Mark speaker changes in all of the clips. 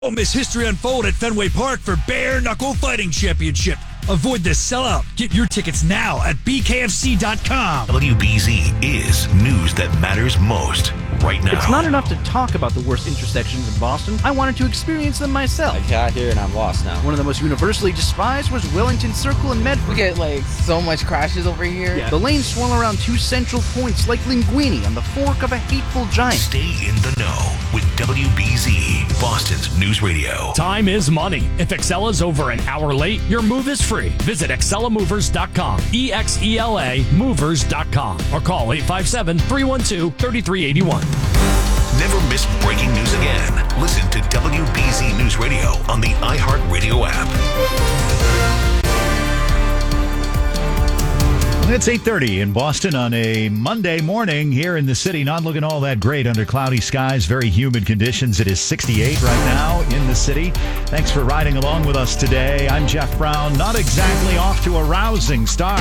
Speaker 1: Don't miss history unfold at Fenway Park for Bare Knuckle Fighting Championship. Avoid the sellout. Get your tickets now at bkfc.com.
Speaker 2: WBZ is news that matters most right now.
Speaker 3: It's not enough to talk about the worst intersections in Boston. I wanted to experience them myself.
Speaker 4: I got here and I'm lost now.
Speaker 3: One of the most universally despised was Wellington Circle in Medford.
Speaker 5: We get so much crashes over here.
Speaker 3: Yeah. The lanes swirl around two central points like linguini on the fork of a hateful giant.
Speaker 2: Stay in the know with WBZ, Boston's news radio.
Speaker 6: Time is money. If Excella's over an hour late, your move is free. Visit ExcellaMovers.com, EXELA Movers.com, or call 857-312-3381.
Speaker 2: Never miss breaking news again. Listen to WBZ News Radio on the iHeartRadio app.
Speaker 7: It's 8:30 in Boston on a Monday morning here in the city. Not looking all that great under cloudy skies, very humid conditions. It is 68 right now in the city. Thanks for riding along with us today. I'm Jeff Brown. Not exactly off to a rousing start.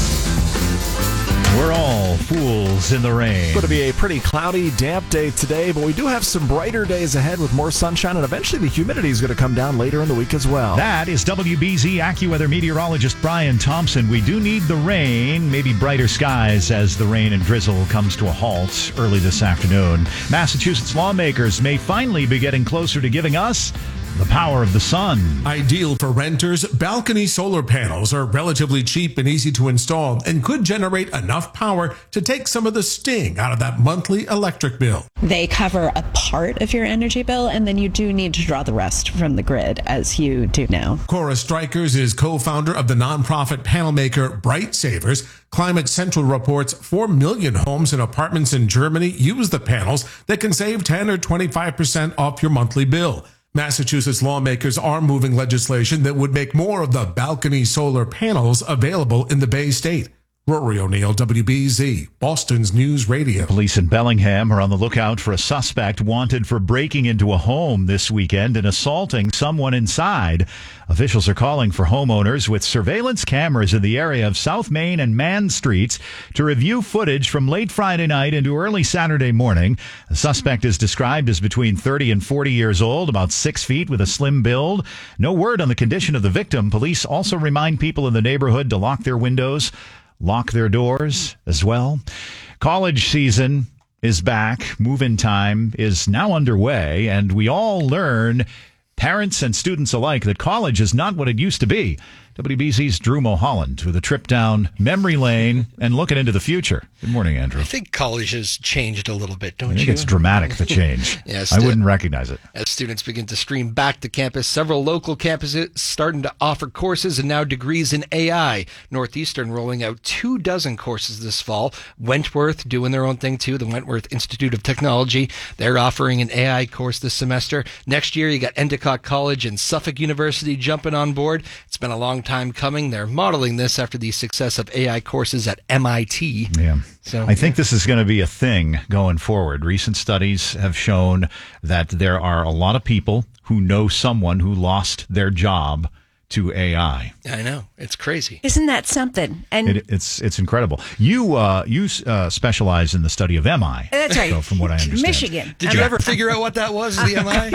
Speaker 7: We're all fools in the rain.
Speaker 8: It's going to be a pretty cloudy, damp day today, but we do have some brighter days ahead with more sunshine, and eventually the humidity is going to come down later in the week as well.
Speaker 7: That is WBZ AccuWeather meteorologist Brian Thompson. We do need the rain, maybe brighter skies as the rain and drizzle comes to a halt early this afternoon. Massachusetts lawmakers may finally be getting closer to giving us the power of the sun.
Speaker 9: Ideal for renters, balcony solar panels are relatively cheap and easy to install and could generate enough power to take some of the sting out of that monthly electric bill.
Speaker 10: They cover a part of your energy bill, and then you do need to draw the rest from the grid, as you do now.
Speaker 9: Cora Strikers is co-founder of the nonprofit panel maker Bright Savers. Climate Central reports 4 million homes and apartments in Germany use the panels that can save 10 or 25% off your monthly bill. Massachusetts lawmakers are moving legislation that would make more of the balcony solar panels available in the Bay State. Rory O'Neill, WBZ, Boston's News Radio.
Speaker 7: Police in Bellingham are on the lookout for a suspect wanted for breaking into a home this weekend and assaulting someone inside. Officials are calling for homeowners with surveillance cameras in the area of South Main and Mann Streets to review footage from late Friday night into early Saturday morning. The suspect is described as between 30 and 40 years old, about 6 feet with a slim build. No word on the condition of the victim. Police also remind people in the neighborhood to lock their windows, lock their doors as well. College season is back. Move-in time is now underway, and we all learn, parents and students alike, that college is not what it used to be. WBZ's Drew Mulholland with a trip down memory lane and looking into the future. Good morning, Andrew.
Speaker 11: I think college has changed a little bit, don't you?
Speaker 7: I think it's dramatic, the change.
Speaker 11: Yes,
Speaker 7: I wouldn't recognize it.
Speaker 11: As students begin to stream back to campus, several local campuses starting to offer courses and now degrees in AI. Northeastern rolling out 24 courses this fall. Wentworth doing their own thing, too. The Wentworth Institute of Technology. They're offering an AI course this semester. Next year, you got Endicott College and Suffolk University jumping on board. It's been a long time coming. They're modeling this after the success of AI courses at MIT.
Speaker 7: Yeah. So I think this is going to be a thing going forward. Recent studies have shown that there are a lot of people who know someone who lost their job to AI.
Speaker 11: I know. It's crazy.
Speaker 12: Isn't that something? And
Speaker 7: it's incredible. You specialize in the study of MI.
Speaker 12: That's right.
Speaker 7: So from what I understand.
Speaker 12: Michigan.
Speaker 11: Did you ever figure out what that was, the MI?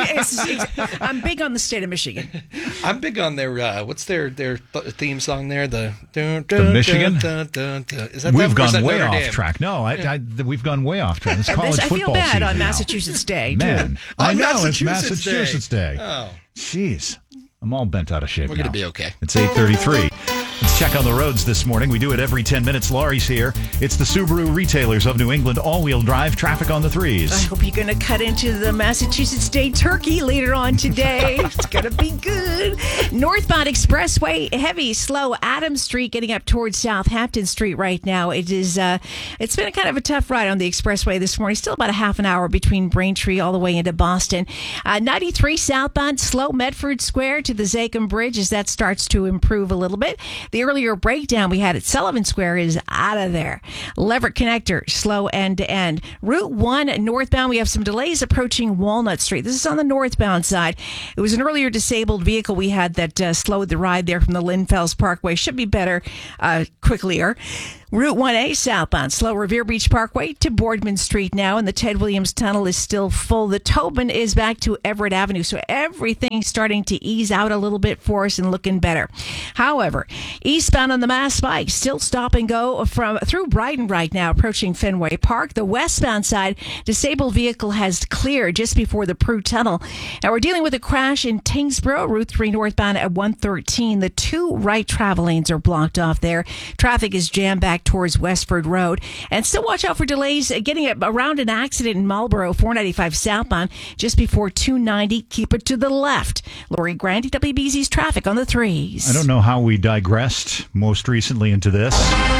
Speaker 12: I'm big on the state of Michigan.
Speaker 11: I'm big on their, what's their theme song there? The
Speaker 7: Michigan?
Speaker 11: Is that
Speaker 7: We've
Speaker 11: gone
Speaker 7: gone way off track. No, we've gone way off track. It's college football season.
Speaker 12: I feel bad on
Speaker 7: now.
Speaker 12: Massachusetts Day,
Speaker 7: Man,
Speaker 12: too.
Speaker 7: I know, it's Massachusetts Day.
Speaker 11: Oh.
Speaker 7: Jeez. I'm all bent out of shape.
Speaker 11: We're going to be okay.
Speaker 7: It's 8:33. Let's check on the roads this morning. We do it every 10 minutes. Laurie's here. It's the Subaru Retailers of New England all-wheel drive traffic on the threes.
Speaker 12: I hope you're going to cut into the Massachusetts Day turkey later on today. It's going to be good. Northbound Expressway, heavy, slow. Adams Street getting up towards Southampton Street right now. It's been a kind of a tough ride on the expressway this morning. Still about a half an hour between Braintree all the way into Boston. 93 southbound, slow. Medford Square to the Zachem Bridge as that starts to improve a little bit. The earlier breakdown we had at Sullivan Square is out of there. Leverett Connector, slow end to end. Route 1 northbound, we have some delays approaching Walnut Street. This is on the northbound side. It was an earlier disabled vehicle we had that slowed the ride there from the Linfells Parkway. Should be better quicklier. Route 1A southbound, slow Revere Beach Parkway to Boardman Street now, and the Ted Williams Tunnel is still full. The Tobin is back to Everett Avenue, so everything's starting to ease out a little bit for us and looking better. However, eastbound on the Mass Pike, still stop and go through Brighton right now, approaching Fenway Park. The westbound side, disabled vehicle has cleared just before the Prue Tunnel. Now we're dealing with a crash in Tingsboro, Route 3 northbound at 113. The two right travel lanes are blocked off there. Traffic is jammed back towards Westford Road. And still watch out for delays getting around an accident in Marlboro, 495 southbound, just before 290. Keep it to the left. Lori Grandi, WBZ's traffic on the 3s.
Speaker 7: I don't know how we digressed most recently into this.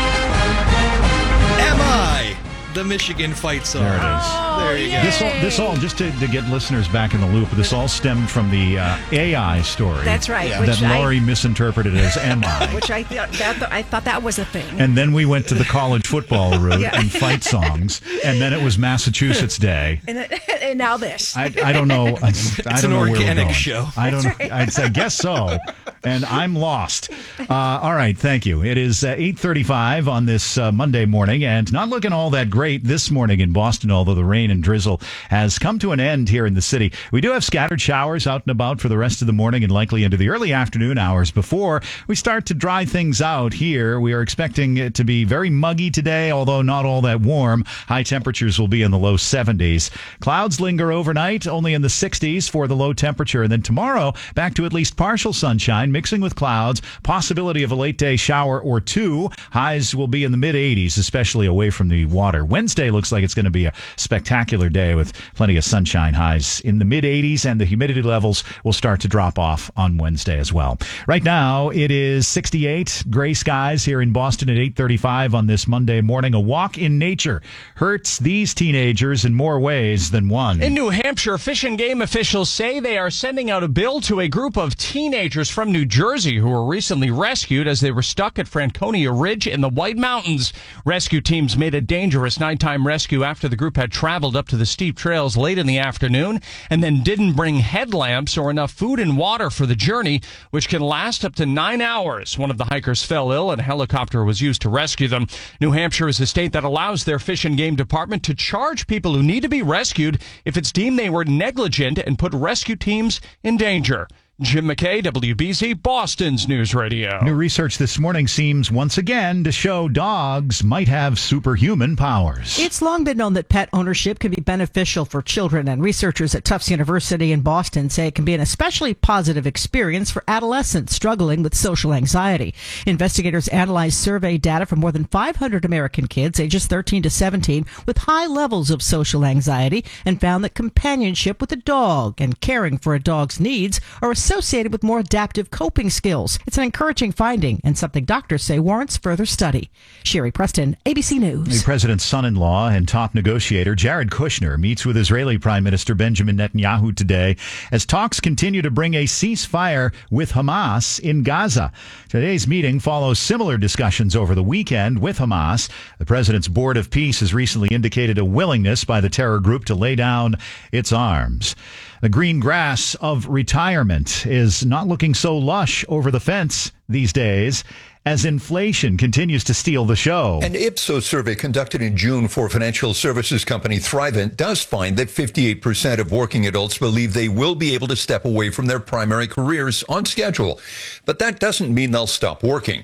Speaker 11: Am I the Michigan fight song?
Speaker 7: There it is.
Speaker 11: There you go.
Speaker 7: This all just to get listeners back in the loop, this all stemmed from the AI story.
Speaker 12: That's right.
Speaker 7: Yeah. That Laurie misinterpreted as "am I?"
Speaker 12: Which I thought that was a thing.
Speaker 7: And then we went to the college football route and fight songs, and then it was Massachusetts Day.
Speaker 12: And now this.
Speaker 7: I don't know. I don't know where we're going.
Speaker 11: It's an organic show.
Speaker 7: I don't.
Speaker 12: Right.
Speaker 7: I guess so. And I'm lost. All right, thank you. It is 8:35 on this Monday morning, and not looking all that great this morning in Boston, although the rain and drizzle has come to an end here in the city. We do have scattered showers out and about for the rest of the morning and likely into the early afternoon hours before we start to dry things out here. We are expecting it to be very muggy today, although not all that warm. High temperatures will be in the low 70s. Clouds linger overnight, only in the 60s for the low temperature. And then tomorrow, back to at least partial sunshine, mixing with clouds, possibility of a late day shower or two. Highs will be in the mid 80s, especially away from the water. Wednesday looks like it's going to be a spectacular day with plenty of sunshine. Highs in the mid 80s, and the humidity levels will start to drop off on Wednesday as well. Right now, it is 68, gray skies here in Boston at 8:35 on this Monday morning. A walk in nature hurts these teenagers in more ways than one.
Speaker 6: In New Hampshire, Fish and Game officials say they are sending out a bill to a group of teenagers from New Jersey who were recently rescued as they were stuck at Franconia Ridge in the White Mountains. Rescue teams made a dangerous nighttime rescue after the group had traveled up to the steep trails late in the afternoon and then didn't bring headlamps or enough food and water for the journey, which can last up to 9 hours. One of the hikers fell ill and a helicopter was used to rescue them. New Hampshire is a state that allows their Fish and Game department to charge people who need to be rescued if it's deemed they were negligent and put rescue teams in danger. Jim McKay, WBZ, Boston's News Radio.
Speaker 7: New research this morning seems once again to show dogs might have superhuman powers.
Speaker 4: It's long been known that pet ownership can be beneficial for children, and researchers at Tufts University in Boston say it can be an especially positive experience for adolescents struggling with social anxiety. Investigators analyzed survey data from more than 500 American kids ages 13 to 17 with high levels of social anxiety and found that companionship with a dog and caring for a dog's needs are associated with more adaptive coping skills. It's an encouraging finding and something doctors say warrants further study. Sherry Preston, ABC News.
Speaker 7: The president's son-in-law and top negotiator Jared Kushner meets with Israeli Prime Minister Benjamin Netanyahu today as talks continue to bring a ceasefire with Hamas in Gaza. Today's meeting follows similar discussions over the weekend with Hamas. The president's Board of Peace has recently indicated a willingness by the terror group to lay down its arms. The green grass of retirement is not looking so lush over the fence these days as inflation continues to steal the show.
Speaker 13: An Ipsos survey conducted in June for financial services company Thrivent does find that 58% of working adults believe they will be able to step away from their primary careers on schedule. But that doesn't mean they'll stop working.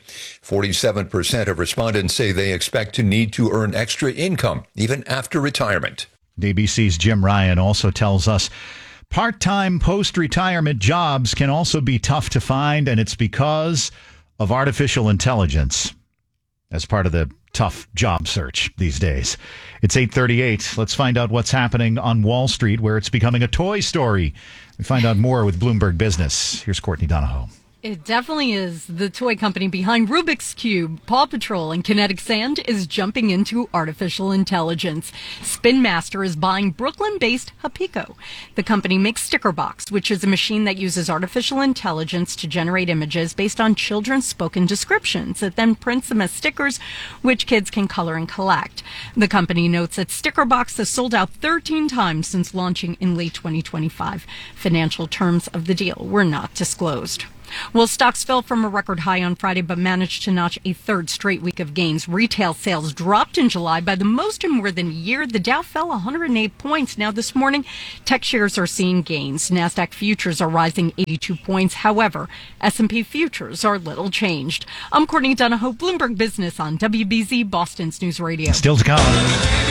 Speaker 13: 47% of respondents say they expect to need to earn extra income even after retirement.
Speaker 7: ABC's Jim Ryan also tells us part-time post-retirement jobs can also be tough to find, and it's because of artificial intelligence as part of the tough job search these days. It's 8:38. Let's find out what's happening on Wall Street, where it's becoming a toy story. We find out more with Bloomberg Business. Here's Courtney Donahoe.
Speaker 14: It definitely is. The toy company behind Rubik's Cube, Paw Patrol, and Kinetic Sand is jumping into artificial intelligence. Spin Master is buying Brooklyn-based Hapico. The company makes Stickerbox, which is a machine that uses artificial intelligence to generate images based on children's spoken descriptions. It then prints them as stickers, which kids can color and collect. The company notes that Stickerbox has sold out 13 times since launching in late 2025. Financial terms of the deal were not disclosed. Well, stocks fell from a record high on Friday, but managed to notch a third straight week of gains. Retail sales dropped in July by the most in more than a year. The Dow fell 108 points. Now this morning, tech shares are seeing gains. NASDAQ futures are rising 82 points. However, S&P futures are little changed. I'm Courtney Donahoe, Bloomberg Business on WBZ, Boston's News Radio.
Speaker 7: Still to come.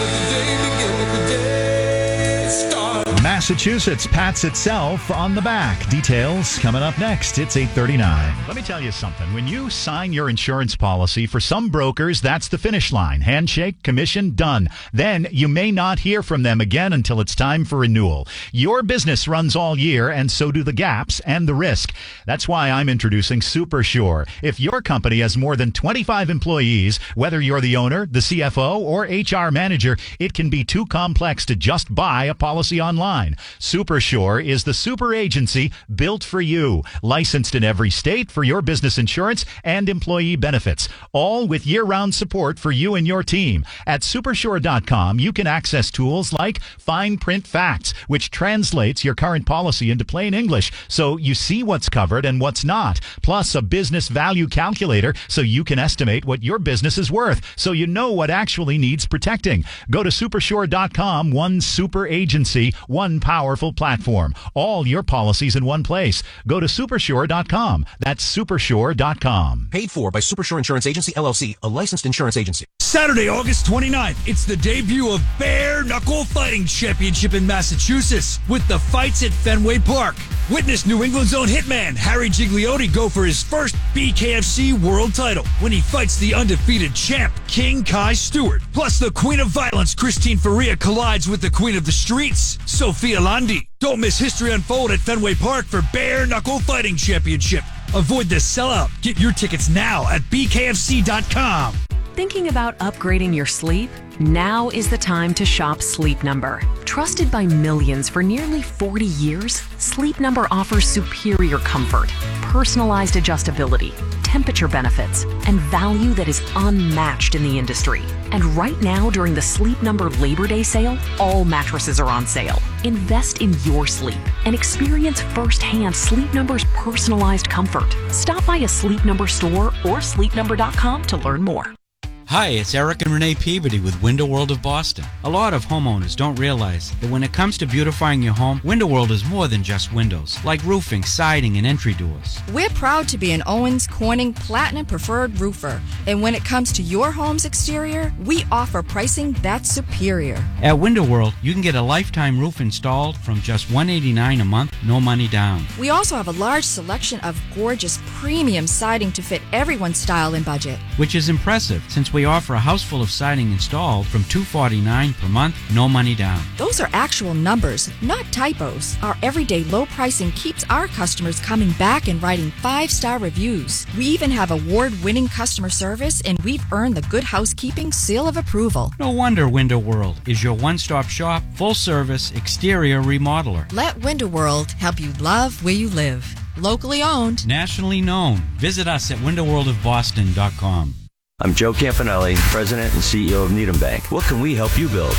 Speaker 7: Massachusetts pats itself on the back. Details coming up next. It's 8:39. Let me tell you something. When you sign your insurance policy, for some brokers, that's the finish line. Handshake, commission, done. Then you may not hear from them again until it's time for renewal. Your business runs all year, and so do the gaps and the risk. That's why I'm introducing SuperSure. If your company has more than 25 employees, whether you're the owner, the CFO, or HR manager, it can be too complex to just buy a policy online. SuperSure is the super agency built for you, licensed in every state for your business insurance and employee benefits, all with year-round support for you and your team. At supersure.com, you can access tools like Fine Print Facts, which translates your current policy into plain English so you see what's covered and what's not, plus a business value calculator so you can estimate what your business is worth so you know what actually needs protecting. Go to supersure.com, one super agency, one powerful platform. All your policies in one place. Go to supersure.com. That's supersure.com.
Speaker 15: Paid for by Supersure Insurance Agency, LLC, a licensed insurance agency.
Speaker 1: Saturday, August 29th, it's the debut of Bare Knuckle Fighting Championship in Massachusetts with the fights at Fenway Park. Witness New England's own hitman Harry Gigliotti go for his first BKFC world title when he fights the undefeated champ King Kai Stewart. Plus, the Queen of Violence Christine Faria collides with the Queen of the Streets Sophia Landi. Don't miss history unfold at Fenway Park for Bare Knuckle Fighting Championship. Avoid the sellout. Get your tickets now at bkfc.com.
Speaker 16: Thinking about upgrading your sleep? Now is the time to shop Sleep Number. Trusted by millions for nearly 40 years, Sleep Number offers superior comfort, personalized adjustability, temperature benefits, and value that is unmatched in the industry. And right now, during the Sleep Number Labor Day sale, all mattresses are on sale. Invest in your sleep and experience firsthand Sleep Number's personalized comfort. Stop by a Sleep Number store or sleepnumber.com to learn more.
Speaker 17: Hi, it's Eric and Renee Peabody with Window World of Boston. A lot of homeowners don't realize that when it comes to beautifying your home, Window World is more than just windows, like roofing, siding, and entry doors.
Speaker 18: We're proud to be an Owens Corning Platinum Preferred Roofer. And when it comes to your home's exterior, we offer pricing that's superior.
Speaker 17: At Window World, you can get a lifetime roof installed from just $189 a month, no money down.
Speaker 18: We also have a large selection of gorgeous premium siding to fit everyone's style and budget.
Speaker 17: Which is impressive, since we offer a house full of siding installed from $249 per month, no money down.
Speaker 18: Those are actual numbers, not typos. Our everyday low pricing keeps our customers coming back and writing 5-star reviews. We even have award-winning customer service, and we've earned the Good Housekeeping seal of approval.
Speaker 17: No wonder Window World is your one-stop shop, full-service exterior remodeler.
Speaker 18: Let Window World help you love where you live. Locally owned.
Speaker 17: Nationally known. Visit us at windowworldofboston.com.
Speaker 19: I'm Joe Campanelli, President and CEO of Needham Bank. What can we help you build?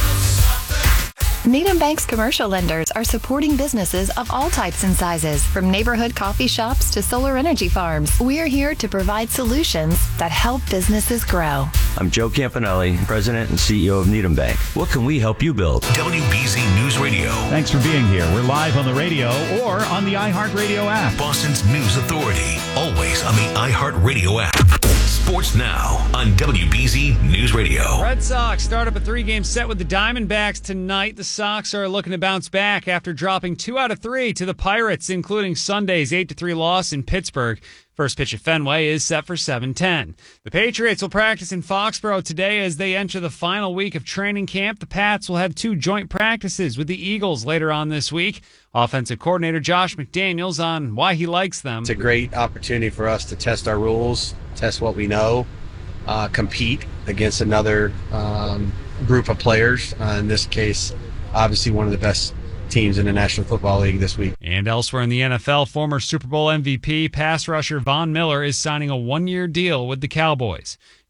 Speaker 20: Needham Bank's commercial lenders are supporting businesses of all types and sizes, from neighborhood coffee shops to solar energy farms. We're here to provide solutions that help businesses grow.
Speaker 19: I'm Joe Campanelli, President and CEO of Needham Bank. What can we help you build?
Speaker 2: WBZ News Radio.
Speaker 7: Thanks for being here. We're live on the radio or on the iHeartRadio app.
Speaker 2: Boston's News Authority. Always on the iHeartRadio app. Sports Now on WBZ News Radio.
Speaker 21: Red Sox start up a 3-game set with the Diamondbacks tonight. The Sox are looking to bounce back after dropping 2 out of 3 to the Pirates, including Sunday's 8-3 loss in Pittsburgh. First pitch at Fenway is set for 7:10. The Patriots will practice in Foxborough today as they enter the final week of training camp. The Pats will have 2 joint practices with the Eagles later on this week. Offensive coordinator Josh McDaniels on why he likes them.
Speaker 22: It's a great opportunity for us to test our rules, test what we know, compete against another group of players. In this case, obviously one of the best teams in the National Football League this week.
Speaker 21: And elsewhere in the NFL, former Super Bowl MVP pass rusher Von Miller is signing a 1-year deal with the Cowboys.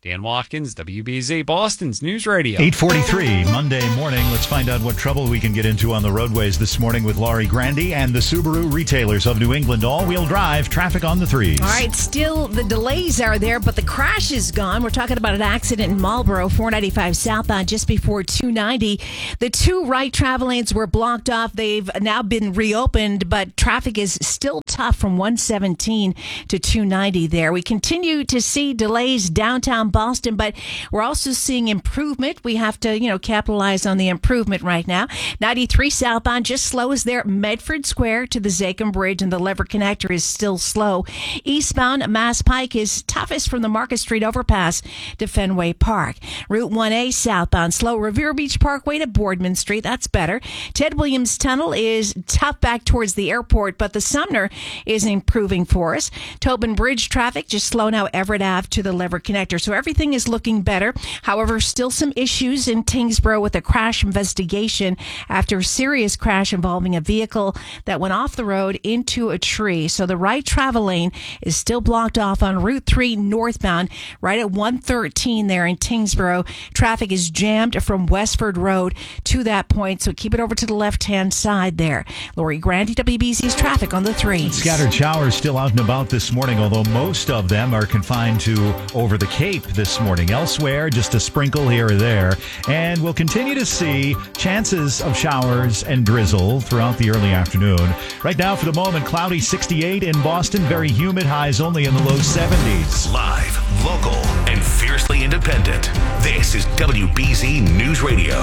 Speaker 21: Dan Watkins, WBZ, Boston's News Radio.
Speaker 7: 8:43 Monday morning. Let's find out what trouble we can get into on the roadways this morning with Laurie Grandy and the Subaru retailers of New England. All-wheel drive traffic on the threes.
Speaker 12: All right, still the delays are there, but the crash is gone. We're talking about an accident in Marlboro, 495 southbound, just before 290. The two right travel lanes were blocked off. They've now been reopened, but traffic is still tough from 117 to 290 there. We continue to see delays downtown Boston, but we're also seeing improvement. We have to, capitalize on the improvement right now. 93 southbound, just slow as there at Medford Square to the Zachem Bridge, and the Lever Connector is still slow. Eastbound, Mass Pike is toughest from the Market Street overpass to Fenway Park. Route 1A southbound, slow Revere Beach Parkway to Boardman Street. That's better. Ted Williams Tunnel is tough back towards the airport, but the Sumner is improving for us. Tobin Bridge traffic just slow now Everett Ave to the Lever Connector. So everything is looking better. However, still some issues in Tingsboro with a crash investigation after a serious crash involving a vehicle that went off the road into a tree. So the right travel lane is still blocked off on Route 3 northbound, right at 113 there in Tingsboro. Traffic is jammed from Westford Road to that point, so keep it over to the left-hand side there. Laurie Grandy, WBC's traffic on the 3.
Speaker 7: Scattered showers still out and about this morning, although most of them are confined to over the Cape this morning. Elsewhere, just a sprinkle here or there. And we'll continue to see chances of showers and drizzle throughout the early afternoon. Right now, for the moment, cloudy 68 in Boston, very humid, highs only in the low 70s.
Speaker 2: Live, local, and fiercely independent. This is WBZ News Radio.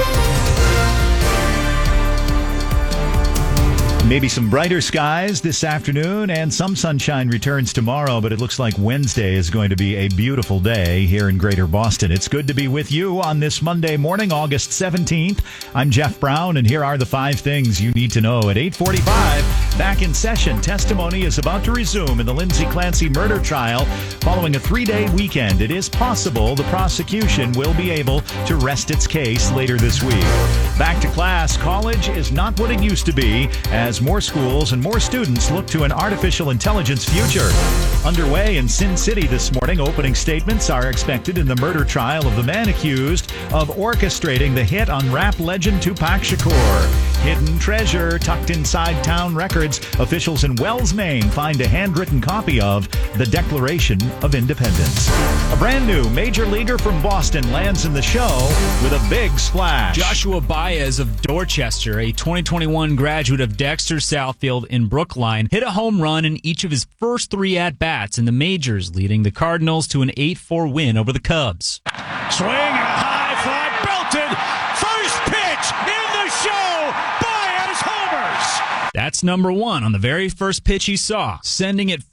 Speaker 7: Maybe some brighter skies this afternoon and some sunshine returns tomorrow, but it looks like Wednesday is going to be a beautiful day here in Greater Boston. It's good to be with you on this Monday morning, August 17th. I'm Jeff Brown, and here are the 5 things you need to know at 8:45. Back in session, testimony is about to resume in the Lindsay Clancy murder trial following a 3-day weekend. It is possible the prosecution will be able to rest its case later this week. Back to class, college is not what it used to be as more schools and more students look to an artificial intelligence future. Underway in Sin City this morning, opening statements are expected in the murder trial of the man accused of orchestrating the hit on rap legend Tupac Shakur. Hidden treasure tucked inside town records. Officials in Wells, Maine find a handwritten copy of the Declaration of Independence. A brand new major leaguer from Boston lands in the show with a big splash.
Speaker 21: Joshua Baez of Dorchester, a 2021 graduate of Dexter Southfield in Brookline, hit a home run in each of his first 3 at-bats in the majors, leading the Cardinals to an 8-4 win over the Cubs.
Speaker 3: Swing and a high fly belted. First pitch in the show. Baez homers.
Speaker 21: That's number 1 on the very first pitch he saw, sending it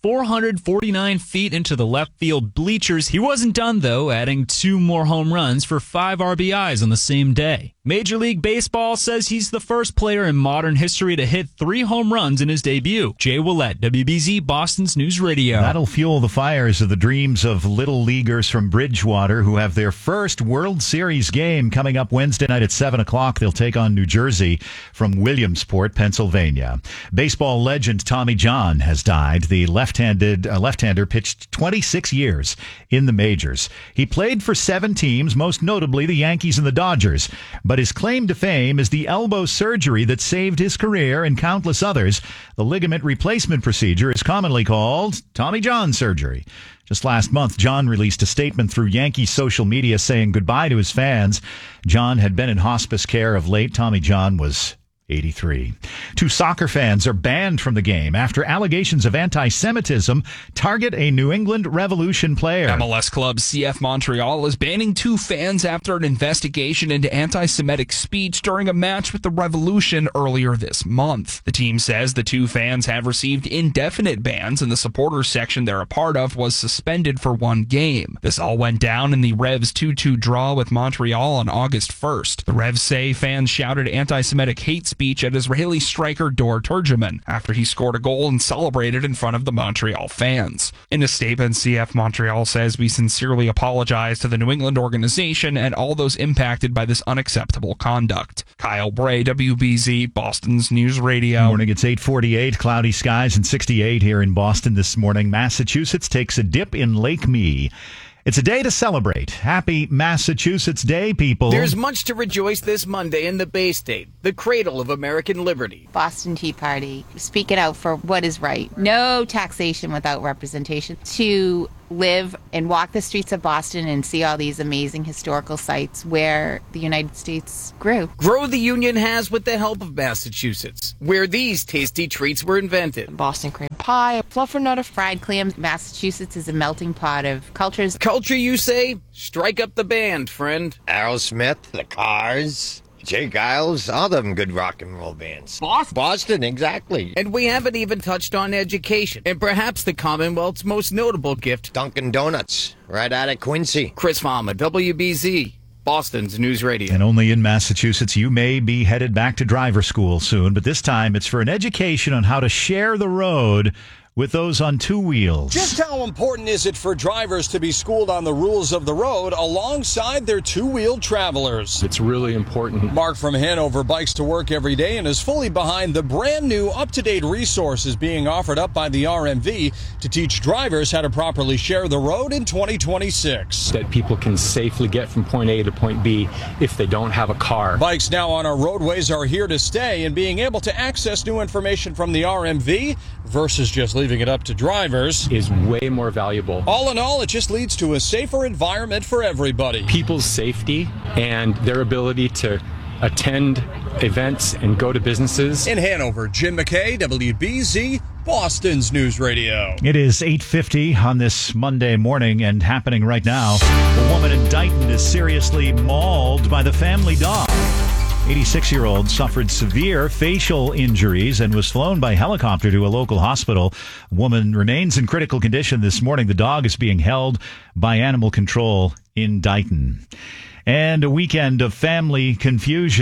Speaker 21: 449 feet into the left field bleachers. He wasn't done, though, adding 2 more home runs for 5 RBIs on the same day. Major League Baseball says he's the first player in modern history to hit 3 home runs in his debut. Jay Willett, WBZ, Boston's News Radio.
Speaker 7: That'll fuel the fires of the dreams of little leaguers from Bridgewater who have their first World Series game coming up Wednesday night at 7 o'clock. They'll take on New Jersey from Williamsport, Pennsylvania. Baseball legend Tommy John has died. The left-hander pitched 26 years in the majors. He played for 7 teams, most notably the Yankees and the Dodgers. But his claim to fame is the elbow surgery that saved his career and countless others. The ligament replacement procedure is commonly called Tommy John surgery. Just last month, John released a statement through Yankee social media saying goodbye to his fans. John had been in hospice care of late. Tommy John was 83. 2 soccer fans are banned from the game after allegations of anti-Semitism target a New England Revolution player.
Speaker 5: MLS club CF Montreal is banning 2 fans after an investigation into anti-Semitic speech during a match with the Revolution earlier this month. The team says the 2 fans have received indefinite bans, and the supporters section they're a part of was suspended for 1 game. This all went down in the Revs 2-2 draw with Montreal on August 1st. The Revs say fans shouted anti-Semitic hate speech at Israeli striker Dor Turgeman after he scored a goal and celebrated in front of the Montreal fans. In a statement, CF Montreal says, "We sincerely apologize to the New England organization and all those impacted by this unacceptable conduct." Kyle Bray, WBZ, Boston's News Radio.
Speaker 7: Morning, it's 8:48, cloudy skies and 68 here in Boston this morning. Massachusetts takes a dip in Lake Mead. It's a day to celebrate. Happy Massachusetts Day, people.
Speaker 8: There's much to rejoice this Monday in the Bay State, the cradle of American liberty.
Speaker 10: Boston Tea Party, speaking out for what is right. No taxation without representation. To live and walk the streets of Boston and see all these amazing historical sites where the United States grew.
Speaker 8: Grow the Union has with the help of Massachusetts, where these tasty treats were invented.
Speaker 10: Boston cream pie, fluffernutter, fried clams. Massachusetts is a melting pot of cultures.
Speaker 8: Culture, you say? Strike up the band, friend.
Speaker 23: Aerosmith, The Cars, Jay Giles, all them good rock and roll bands. Boston, exactly.
Speaker 8: And we haven't even touched on education, and perhaps the Commonwealth's most notable gift,
Speaker 23: Dunkin' Donuts, right out of Quincy.
Speaker 8: Chris Farmer, WBZ, Boston's News Radio.
Speaker 7: And only in Massachusetts, you may be headed back to driver school soon, but this time it's for an education on how to share the road with those on two wheels.
Speaker 24: Just how important is it for drivers to be schooled on the rules of the road alongside their two-wheeled travelers?
Speaker 25: It's really important.
Speaker 24: Mark from Hanover bikes to work every day and is fully behind the brand new up-to-date resources being offered up by the RMV to teach drivers how to properly share the road in 2026.
Speaker 25: That people can safely get from point A to point B if they don't have a car.
Speaker 24: Bikes now on our roadways are here to stay, and being able to access new information from the RMV versus just leaving it up to drivers
Speaker 25: is way more valuable.
Speaker 24: All in all, it just leads to a safer environment for everybody.
Speaker 25: People's safety and their ability to attend events and go to businesses.
Speaker 24: In Hanover, Jim McKay, WBZ, Boston's News Radio.
Speaker 7: It is 8:50 on this Monday morning, and happening right now, a woman in Dighton is seriously mauled by the family dog. 86-year-old suffered severe facial injuries and was flown by helicopter to a local hospital. The woman remains in critical condition this morning. The dog is being held by animal control in Dighton. And a weekend of family confusion.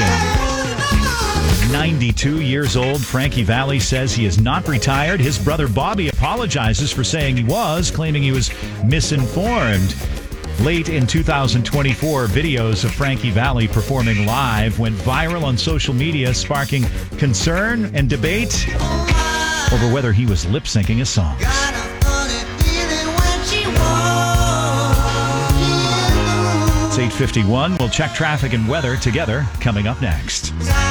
Speaker 7: 92 years old, Frankie Valli says he is not retired. His brother Bobby apologizes for saying he was, claiming he was misinformed. Late in 2024, videos of Frankie Valli performing live went viral on social media, sparking concern and debate over whether he was lip-syncing his songs. It's 8:51. We'll check traffic and weather together coming up next.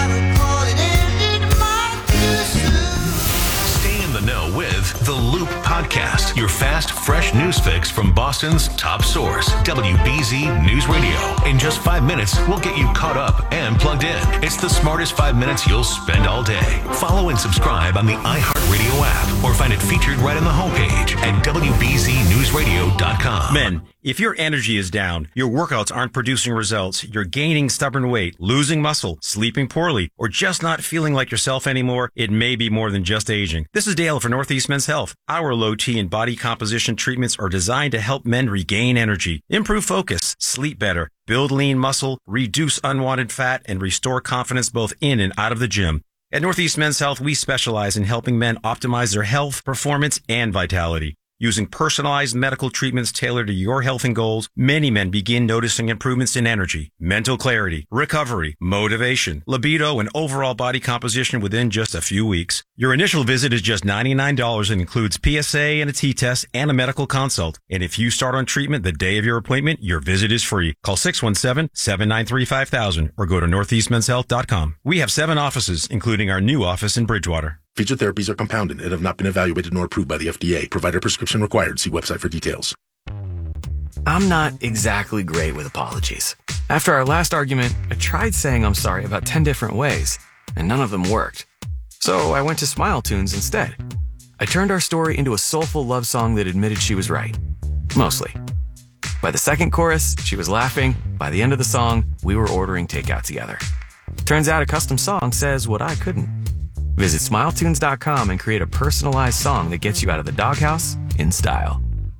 Speaker 2: The Know with The Loop Podcast, your fast, fresh news fix from Boston's top source, WBZ News Radio. In just 5 minutes, we'll get you caught up and plugged in. It's the smartest 5 minutes you'll spend all day. Follow and subscribe on the iHeartRadio app or find it featured right on the homepage at WBZNewsRadio.com.
Speaker 15: Men, if your energy is down, your workouts aren't producing results, you're gaining stubborn weight, losing muscle, sleeping poorly, or just not feeling like yourself anymore, it may be more than just aging. This is Dale for Northeast Men's Health. Our low T and body composition treatments are designed to help men regain energy, improve focus, sleep better, build lean muscle, reduce unwanted fat, and restore confidence both in and out of the gym. At Northeast Men's Health, we specialize in helping men optimize their health, performance, and vitality. Using personalized medical treatments tailored to your health and goals, many men begin noticing improvements in energy, mental clarity, recovery, motivation, libido, and overall body composition within just a few weeks. Your initial visit is just $99 and includes PSA and a T-test and a medical consult. And if you start on treatment the day of your appointment, your visit is free. Call 617-793-5000 or go to northeastmenshealth.com. We have 7 offices, including our new office in Bridgewater.
Speaker 26: Featured therapies are compounded and have not been evaluated nor approved by the FDA. Provider prescription required. See website for details.
Speaker 27: I'm not exactly great with apologies. After our last argument, I tried saying I'm sorry about 10 different ways, and none of them worked. So I went to Smile Tunes instead. I turned our story into a soulful love song that admitted she was right. Mostly. By the second chorus, she was laughing. By the end of the song, we were ordering takeout together. Turns out a custom song says what I couldn't. Visit SmileTunes.com and create a personalized song that gets you out of the doghouse in style.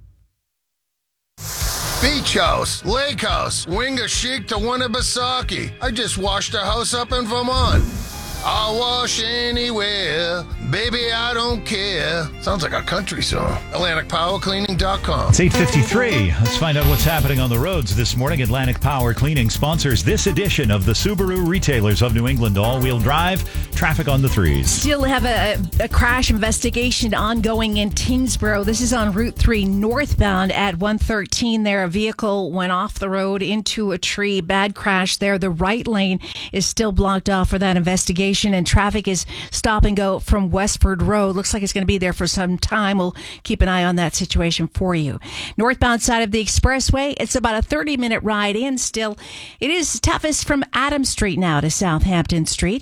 Speaker 28: Beach house, lake house, Winga Chic to Winnipesaukee. I just washed a house up in Vermont. I'll wash anywhere, baby, I don't care. Sounds like a country song. Atlantic Power Cleaning AtlanticPowerCleaning.com.
Speaker 7: It's 8:53. Let's find out what's happening on the roads this morning. Atlantic Power Cleaning sponsors this edition of the Subaru Retailers of New England all-wheel drive. Traffic on the 3s.
Speaker 12: Still have a crash investigation ongoing in Tyngsboro. This is on Route 3 northbound at 113 there. A vehicle went off the road into a tree. Bad crash there. The right lane is still blocked off for that investigation, and traffic is stop and go from Westford Road. Looks like it's going to be there for some time. We'll keep an eye on that situation for you. Northbound side of the expressway, it's about a 30-minute ride in still. It is toughest from Adams Street now to Southampton Street.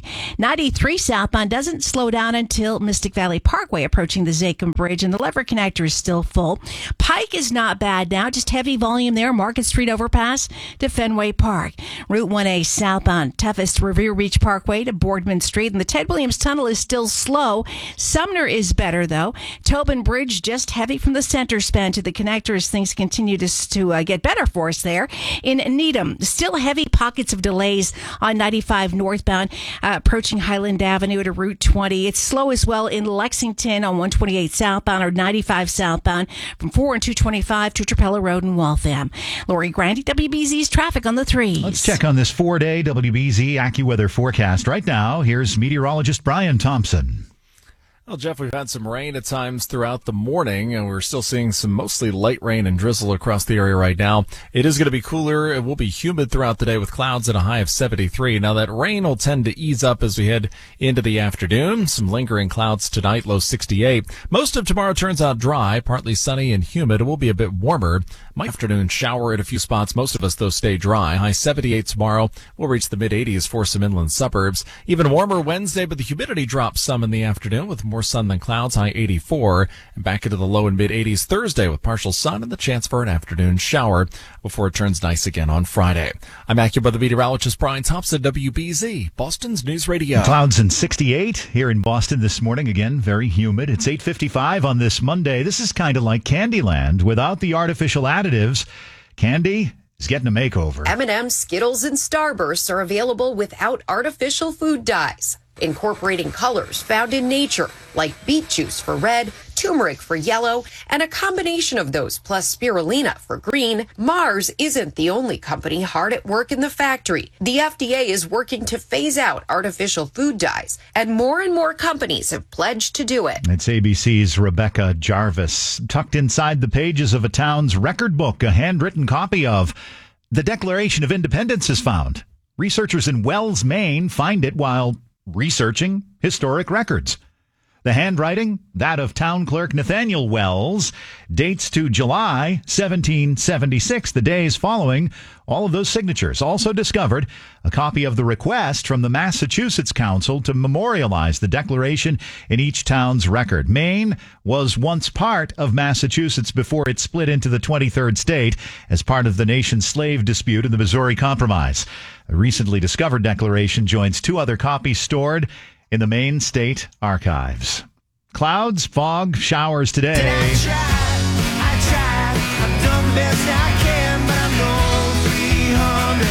Speaker 12: 93 southbound doesn't slow down until Mystic Valley Parkway approaching the Zachem Bridge, and the lever connector is still full. Pike is not bad now, just heavy volume there. Market Street overpass to Fenway Park. Route 1A southbound, toughest Revere Beach Parkway to Boardman Street, and the Ted Williams Tunnel is still slow. Sumner is better though. Tobin Bridge just heavy from the center span to the connector as things continue to get better for us there. In Needham, still heavy pockets of delays on 95 northbound approaching Highland Avenue to Route 20. It's slow as well in Lexington on 128 southbound or 95 southbound from 4 and 225 to Trapella Road in Waltham. Lori Grandy, WBZ's traffic on the 3s.
Speaker 7: Let's check on this 4-day WBZ AccuWeather forecast. Right now, here's meteorologist Brian Thompson.
Speaker 1: Well, Jeff, we've had some rain at times throughout the morning, and we're still seeing some mostly light rain and drizzle across the area right now. It is going to be cooler. It will be humid throughout the day with clouds at a high of 73. Now, that rain will tend to ease up as we head into the afternoon. Some lingering clouds tonight, low 68. Most of tomorrow turns out dry, partly sunny and humid. It will be a bit warmer. My afternoon shower at a few spots. Most of us, though, stay dry. High 78 tomorrow. We'll reach the mid-80s for some inland suburbs. Even warmer Wednesday, but the humidity drops some in the afternoon with more sun than clouds, high 84. And back into the low and mid-80s Thursday with partial sun and the chance for an afternoon shower before it turns nice again on Friday. I'm AccuWeather meteorologist Brian Thompson, WBZ, Boston's News Radio.
Speaker 7: Clouds and 68 here in Boston this morning. Again, very humid. It's 8:55 on this Monday. This is kind of like Candyland without the artificial additives. Candy is getting a makeover.
Speaker 4: M&M, Skittles, and Starbursts are available without artificial food dyes, incorporating colors found in nature, like beet juice for red, turmeric for yellow, and a combination of those plus spirulina for green. Mars isn't the only company hard at work in the factory. The FDA is working to phase out artificial food dyes, and more companies have pledged to do it.
Speaker 7: It's ABC's Rebecca Jarvis. Tucked inside the pages of a town's record book, a handwritten copy of the Declaration of Independence is found. Researchers in Wells, Maine find it while researching historic records. The handwriting, that of town clerk Nathaniel Wells, dates to July 1776, the days following all of those signatures. Also discovered a copy of the request from the Massachusetts Council to memorialize the Declaration in each town's record. Maine was once part of Massachusetts before it split into the 23rd state as part of the nation's slave dispute in the Missouri Compromise. A recently discovered declaration joins two other copies stored in the Maine State Archives. Clouds, fog, showers today.
Speaker 6: I tried, I've done the best I can, but I'm no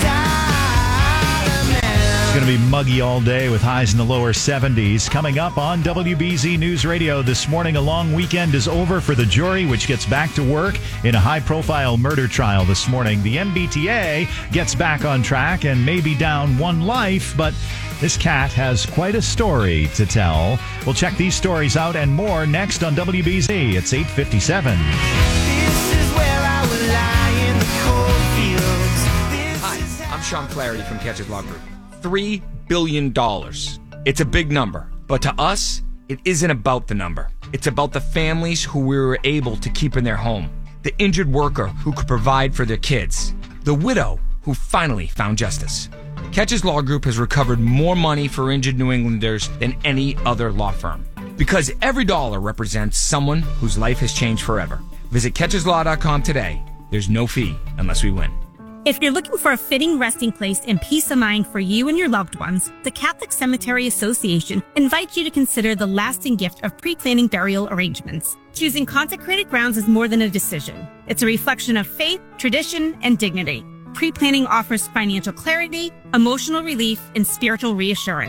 Speaker 6: 300 man.
Speaker 7: It's going to be muggy all day with highs in the lower 70s. Coming up on WBZ News Radio this morning, a long weekend is over for the jury, which gets back to work in a high-profile murder trial this morning. The MBTA gets back on track and may be down one life, but this cat has quite a story to tell. We'll check these stories out and more next on WBZ. It's 8:57.
Speaker 6: This is where I will lie in the cornfields.
Speaker 9: Hi, I'm Sean Clarity from Catches Law Group. $3 billion. It's a big number, but to us, it isn't about the number. It's about the families who we were able to keep in their home, the injured worker who could provide for their kids, the widow who finally found justice. Catches Law Group has recovered more money for injured New Englanders than any other law firm. Because every dollar represents someone whose life has changed forever. Visit CatchesLaw.com today. There's no fee unless we win.
Speaker 11: If you're looking for a fitting resting place and peace of mind for you and your loved ones, the Catholic Cemetery Association invites you to consider the lasting gift of pre-planning burial arrangements. Choosing consecrated grounds is more than a decision. It's a reflection of faith, tradition, and dignity. Pre-planning offers financial clarity, emotional relief, and spiritual reassurance.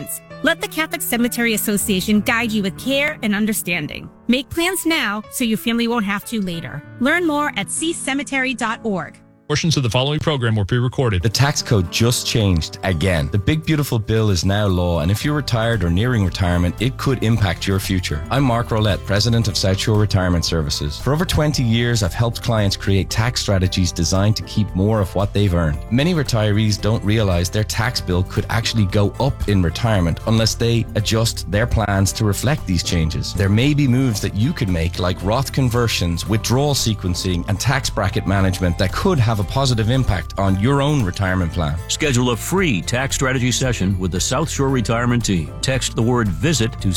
Speaker 11: Let the Catholic Cemetery Association guide you with care and understanding. Make plans now so your family won't have to later. Learn more at ccemetery.org.
Speaker 13: Portions of the following program were pre-recorded.
Speaker 14: The tax code just changed again. The big beautiful bill is now law, and if you're retired or nearing retirement, it could impact your future. I'm Mark Rolette, president of South Shore Retirement Services. For over 20 years, I've helped clients create tax strategies designed to keep more of what they've earned. Many retirees don't realize their tax bill could actually go up in retirement unless they adjust their plans to reflect these changes. There may be moves that you could make, like Roth conversions, withdrawal sequencing, and tax bracket management that could have a positive impact on your own retirement plan.
Speaker 16: Schedule a free tax strategy session with the South Shore Retirement Team. Text the word VISIT to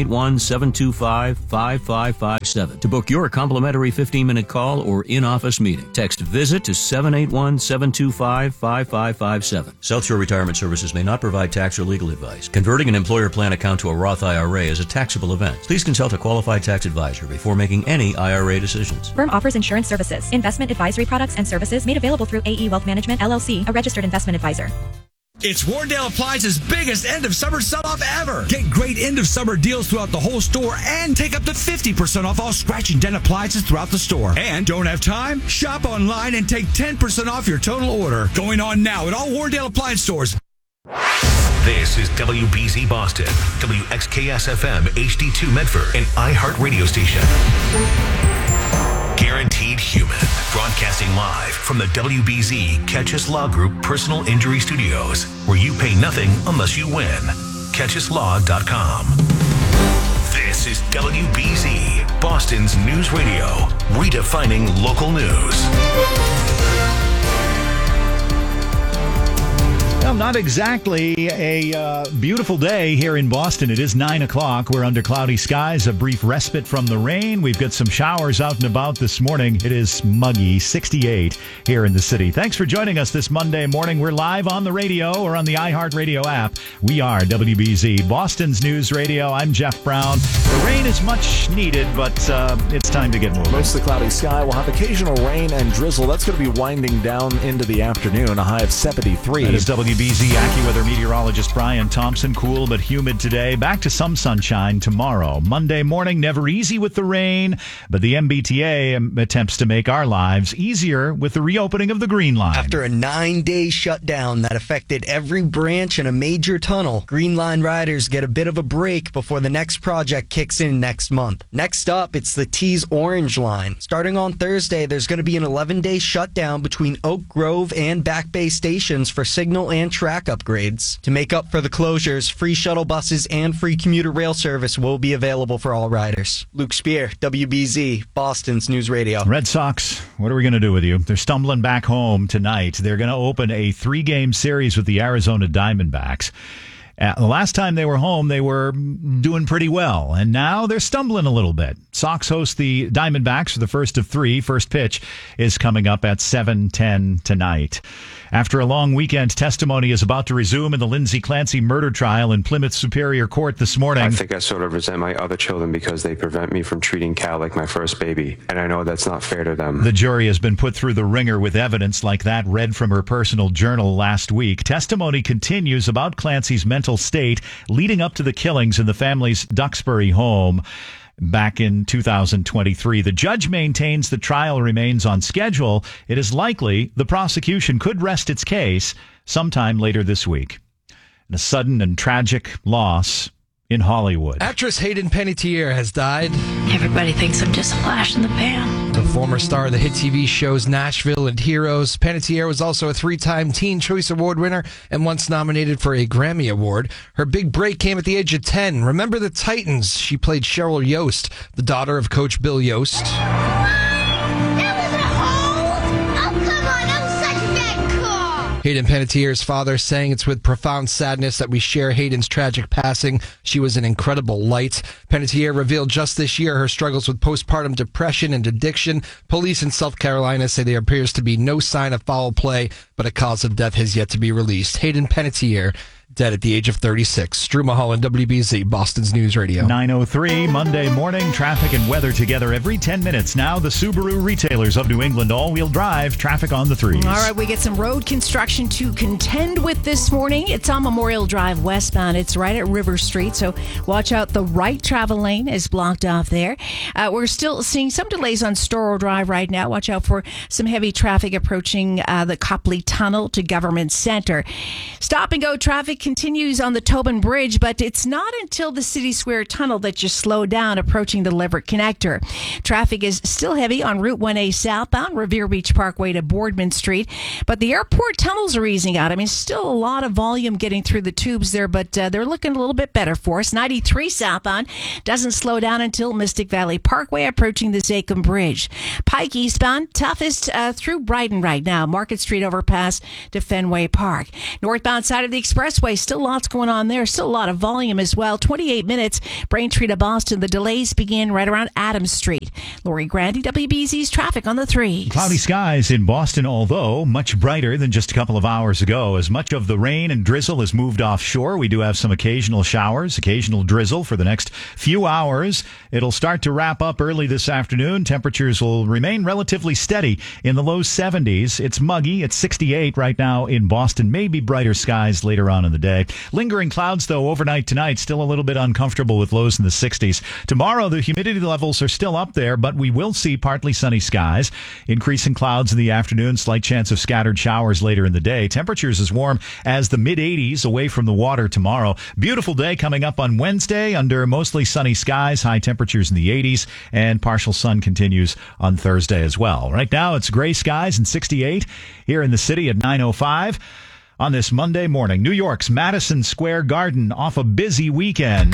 Speaker 16: 781-725-5557 to book your complimentary 15-minute call or in-office meeting. Text VISIT to 781-725-5557. South Shore Retirement Services may not provide tax or legal advice. Converting an employer plan account to a Roth IRA is a taxable event. Please consult a qualified tax advisor before making any IRA decisions.
Speaker 17: Firm offers insurance services, investment advisory products and services made available through AE Wealth Management, LLC, a registered investment advisor.
Speaker 18: It's Warrendale Appliances' biggest end-of-summer sell-off ever. Get great end-of-summer deals throughout the whole store and take up to 50% off all scratch and dent appliances throughout the store. And don't have time? Shop online and take 10% off your total order. Going on now at all Warrendale Appliance stores.
Speaker 2: This is WBZ Boston, WXKS-FM HD2 Medford, an iHeart radio station. Guaranteed Human, broadcasting live from the WBZ Catchus Law Group Personal Injury Studios, where you pay nothing unless you win. CatchusLaw.com. This is WBZ, Boston's news radio, redefining local news.
Speaker 7: Well, not exactly a beautiful day here in Boston. It is 9 o'clock. We're under cloudy skies, a brief respite from the rain. We've got some showers out and about this morning. It is muggy, 68 here in the city. Thanks for joining us this Monday morning. We're live on the radio or on the iHeartRadio app. We are WBZ, Boston's news radio. I'm Jeff Brown. The rain is much needed, but it's time to get moving.
Speaker 1: Mostly cloudy sky. We'll have occasional rain and drizzle. That's going to be winding down into the afternoon, a high of 73.
Speaker 7: That is WBZ AccuWeather meteorologist Brian Thompson. Cool but humid today. Back to some sunshine tomorrow. Monday morning, never easy with the rain, but the MBTA attempts to make our lives easier with the reopening of the Green Line.
Speaker 19: After a 9-day shutdown that affected every branch and a major tunnel, Green Line riders get a bit of a break before the next project kicks in next month. Next up, it's the T's Orange Line. Starting on Thursday, there's going to be an 11-day shutdown between Oak Grove and Back Bay stations for signal and track upgrades. To make up for the closures, free shuttle buses and free commuter rail service will be available for all riders. Luke Spear, WBZ, Boston's News Radio.
Speaker 7: Red Sox, what are we going to do with you? They're stumbling back home tonight. They're going to open a 3-game series with the Arizona Diamondbacks. The last time they were home, they were doing pretty well, and now they're stumbling a little bit. Sox host the Diamondbacks for the first of 3. First pitch is coming up at 7:10 tonight. After a long weekend, testimony is about to resume in the Lindsay Clancy murder trial in Plymouth Superior Court this morning.
Speaker 20: I think I sort of resent my other children because they prevent me from treating Cal like my first baby, and I know that's not fair to them.
Speaker 7: The jury has been put through the ringer with evidence like that read from her personal journal last week. Testimony continues about Clancy's mental state leading up to the killings in the family's Duxbury home back in 2023. The judge maintains the trial remains on schedule. It is likely the prosecution could rest its case sometime later this week. And a sudden and tragic loss in Hollywood.
Speaker 22: Actress Hayden Panettiere has died.
Speaker 29: Everybody thinks I'm just a flash in the pan.
Speaker 22: The former star of the hit TV shows Nashville and Heroes, Panettiere was also a 3-time Teen Choice Award winner and once nominated for a Grammy Award. Her big break came at the age of 10. Remember the Titans? She played Cheryl Yost, the daughter of Coach Bill Yost. Hayden Panettiere's father saying it's with profound sadness that we share Hayden's tragic passing. She was an incredible light. Panettiere revealed just this year her struggles with postpartum depression and addiction. Police in South Carolina say there appears to be no sign of foul play, but a cause of death has yet to be released. Hayden Panettiere dead at the age of 36. Drew Mulholland, WBZ, Boston's News Radio.
Speaker 7: 9:03 Monday morning. Traffic and weather together every 10 minutes. Now the Subaru retailers of New England all-wheel drive. Traffic on the threes.
Speaker 12: All right, we get some road construction to contend with this morning. It's on Memorial Drive westbound. It's right at River Street, so watch out. The right travel lane is blocked off there. We're still seeing some delays on Storrow Drive right now. Watch out for some heavy traffic approaching the Copley Tunnel to Government Center. Stop and go traffic continues on the Tobin Bridge, but it's not until the City Square Tunnel that you slow down approaching the Leverett Connector. Traffic is still heavy on Route 1A southbound, Revere Beach Parkway to Boardman Street, but the airport tunnels are easing out. I mean, still a lot of volume getting through the tubes there, but they're looking a little bit better for us. 93 southbound doesn't slow down until Mystic Valley Parkway approaching the Zachem Bridge. Pike eastbound, toughest through Brighton right now, Market Street overpass to Fenway Park. Northbound side of the expressway, still lots going on there. Still a lot of volume as well. 28 minutes, Braintree to Boston. The delays begin right around Adams Street. Lori Grandy, WBZ's traffic on the threes.
Speaker 7: Cloudy skies in Boston, although much brighter than just a couple of hours ago. As much of the rain and drizzle has moved offshore, we do have some occasional showers, occasional drizzle for the next few hours. It'll start to wrap up early this afternoon. Temperatures will remain relatively steady in the low 70s. It's muggy. It's 68 right now in Boston. Maybe brighter skies later on in the day. Lingering clouds, though, overnight tonight. Still a little bit uncomfortable with lows in the 60s. Tomorrow, the humidity levels are still up there, but we will see partly sunny skies. Increasing clouds in the afternoon. Slight chance of scattered showers later in the day. Temperatures as warm as the mid-80s away from the water tomorrow. Beautiful day coming up on Wednesday under mostly sunny skies. High temperatures in the 80s, and partial sun continues on Thursday as well. Right now, it's gray skies and 68 here in the city at 9:05. On this Monday morning, New York's Madison Square Garden off a busy weekend.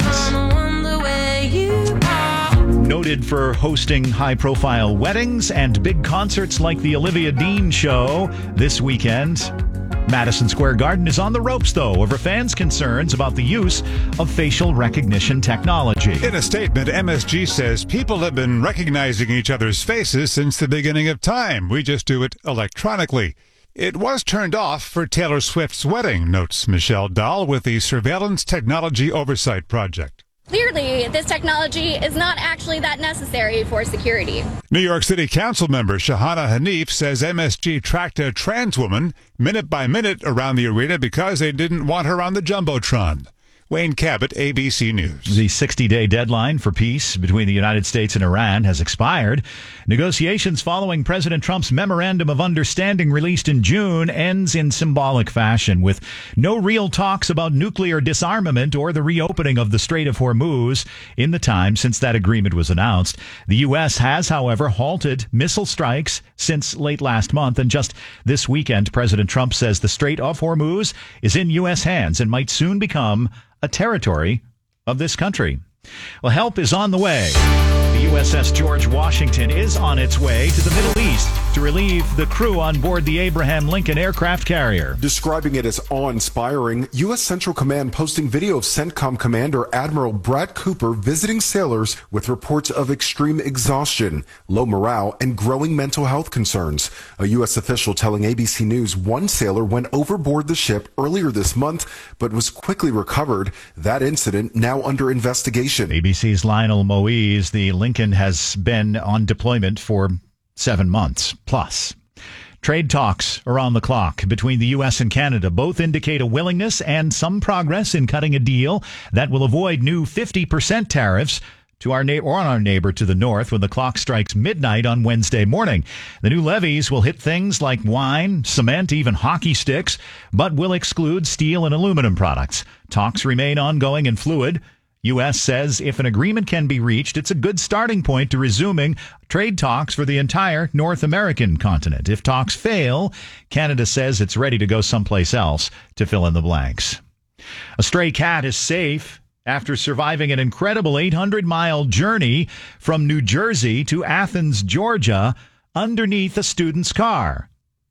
Speaker 7: Noted for hosting high-profile weddings and big concerts like the Olivia Dean Show this weekend. Madison Square Garden is on the ropes, though, over fans' concerns about the use of facial recognition technology.
Speaker 3: In a statement, MSG says people have been recognizing each other's faces since the beginning of time. We just do it electronically. It was turned off for Taylor Swift's wedding, notes Michelle Dahl with the Surveillance Technology Oversight Project.
Speaker 5: Clearly, this technology is not actually that necessary for security.
Speaker 3: New York City Council member Shahana Hanif says MSG tracked a trans woman minute by minute around the arena because they didn't want her on the Jumbotron. Wayne Cabot, ABC News.
Speaker 7: The 60-day deadline for peace between the United States and Iran has expired. Negotiations following President Trump's Memorandum of Understanding released in June ends in symbolic fashion, with no real talks about nuclear disarmament or the reopening of the Strait of Hormuz in the time since that agreement was announced. The U.S. has, however, halted missile strikes since late last month, and just this weekend, President Trump says the Strait of Hormuz is in U.S. hands and might soon become a territory of this country. Well, help is on the way. The USS George Washington is on its way to the Middle East to relieve the crew on board the Abraham Lincoln aircraft carrier.
Speaker 8: Describing it as awe-inspiring, U.S. Central Command posting video of CENTCOM Commander Admiral Brad Cooper visiting sailors with reports of extreme exhaustion, low morale, and growing mental health concerns. A U.S. official telling ABC News one sailor went overboard the ship earlier this month, but was quickly recovered. That incident now under investigation.
Speaker 7: ABC's Lionel Moise, the Lincoln has been on deployment for 7 months plus. Trade talks are on the clock between the U.S. and Canada. Both indicate a willingness and some progress in cutting a deal that will avoid new 50% tariffs to our neighbor to the north when the clock strikes midnight on Wednesday morning. The new levies will hit things like wine, cement, even hockey sticks, but will exclude steel and aluminum products. Talks remain ongoing and fluid. U.S. says if an agreement can be reached, it's a good starting point to resuming trade talks for the entire North American continent. If talks fail, Canada says it's ready to go someplace else to fill in the blanks. A stray cat is safe after surviving an incredible 800-mile journey from New Jersey to Athens, Georgia, underneath a student's car.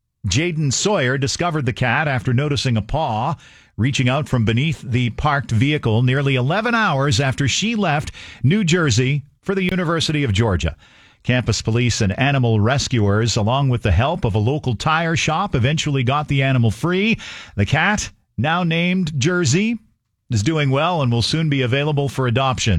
Speaker 7: Jaden Sawyer discovered the cat after noticing a paw reaching out from beneath the parked vehicle nearly 11 hours after she left New Jersey for the University of Georgia. Campus police and animal rescuers, along with the help of a local tire shop, eventually got the animal free. The cat now named Jersey, is doing well and will soon be available for adoption.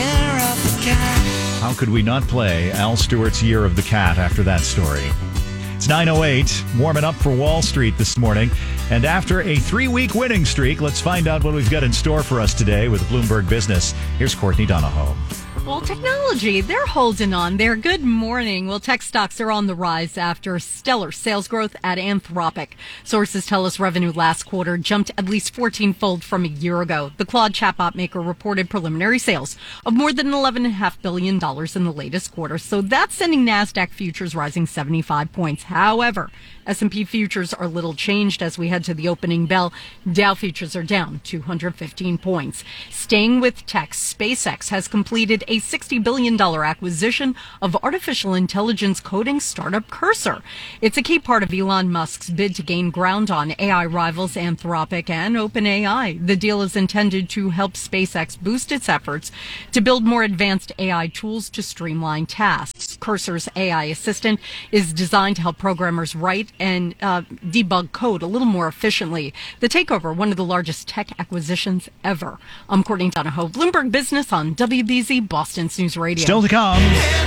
Speaker 7: How could we not play Al Stewart's Year of the Cat after that story? It's 9:08, warming up for Wall Street this morning. And after a 3-week winning streak, let's find out what we've got in store for us today with Bloomberg Business. Here's Courtney Donahoe.
Speaker 10: Well, technology, they're holding on there. Good morning. Well, tech stocks are on the rise after stellar sales growth at Anthropic. Sources tell us revenue last quarter jumped at least 14-fold from a year ago. The Claude chatbot maker reported preliminary sales of more than $11.5 billion in the latest quarter. So that's sending NASDAQ futures rising 75 points. However, S&P futures are little changed as we head to the opening bell. Dow futures are down 215 points. Staying with tech, SpaceX has completed a $60 billion acquisition of artificial intelligence coding startup Cursor. It's a key part of Elon Musk's bid to gain ground on AI rivals Anthropic and OpenAI. The deal is intended to help SpaceX boost its efforts to build more advanced AI tools to streamline tasks. Cursor's AI assistant is designed to help programmers write and debug code a little more efficiently. The takeover, one of the largest tech acquisitions ever. I'm Courtney Donahoe, Bloomberg Business on WBZ Boston's News Radio.
Speaker 7: Still to come.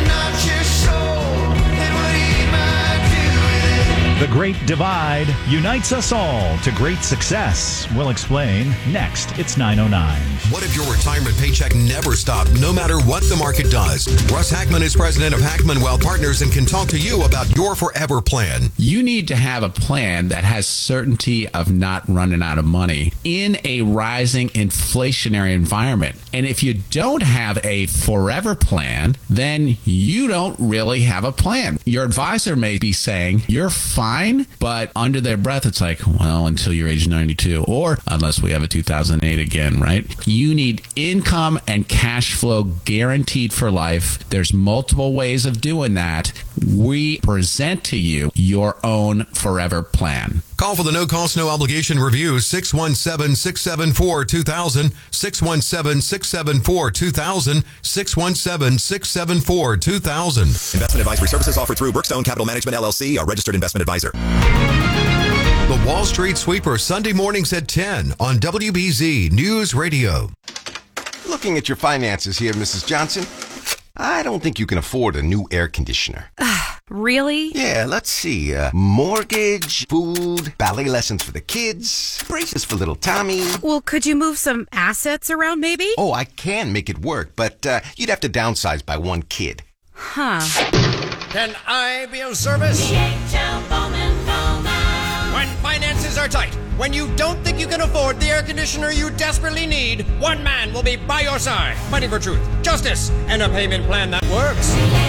Speaker 7: The Great Divide unites us all to great success. We'll explain next. It's 9:09.
Speaker 15: What if your retirement paycheck never stopped, no matter what the market does? Russ Hackman is president of Hackman Wealth Partners and can talk to you about your forever plan.
Speaker 21: You need to have a plan that has certainty of not running out of money in a rising inflationary environment. And if you don't have a forever plan, then you don't really have a plan. Your advisor may be saying, you're fine, but under their breath, it's like, well, until you're age 92, or unless we have a 2008 again, right? You need income and cash flow guaranteed for life. There's multiple ways of doing that. We present to you your own forever plan.
Speaker 15: Call for the no-cost, no-obligation review, 617-674-2000, 617-674-2000, 617-674-2000.
Speaker 23: Investment advisory services offered through Brookstone Capital Management, LLC, a registered investment advisor.
Speaker 15: The Wall Street Sweeper, Sunday mornings at 10 on WBZ News Radio.
Speaker 24: Looking at your finances here, Mrs. Johnson, I don't think you can afford a new air conditioner.
Speaker 25: Really?
Speaker 24: Yeah, let's see. Mortgage, food, ballet lessons for the kids, braces for little Tommy.
Speaker 25: Well, could you move some assets around maybe?
Speaker 24: Oh, I can make it work, but you'd have to downsize by one kid.
Speaker 25: Huh.
Speaker 26: Can I be of service? When finances are tight, when you don't think you can afford the air conditioner you desperately need, one man will be by your side, fighting for truth, justice, and a payment plan that works.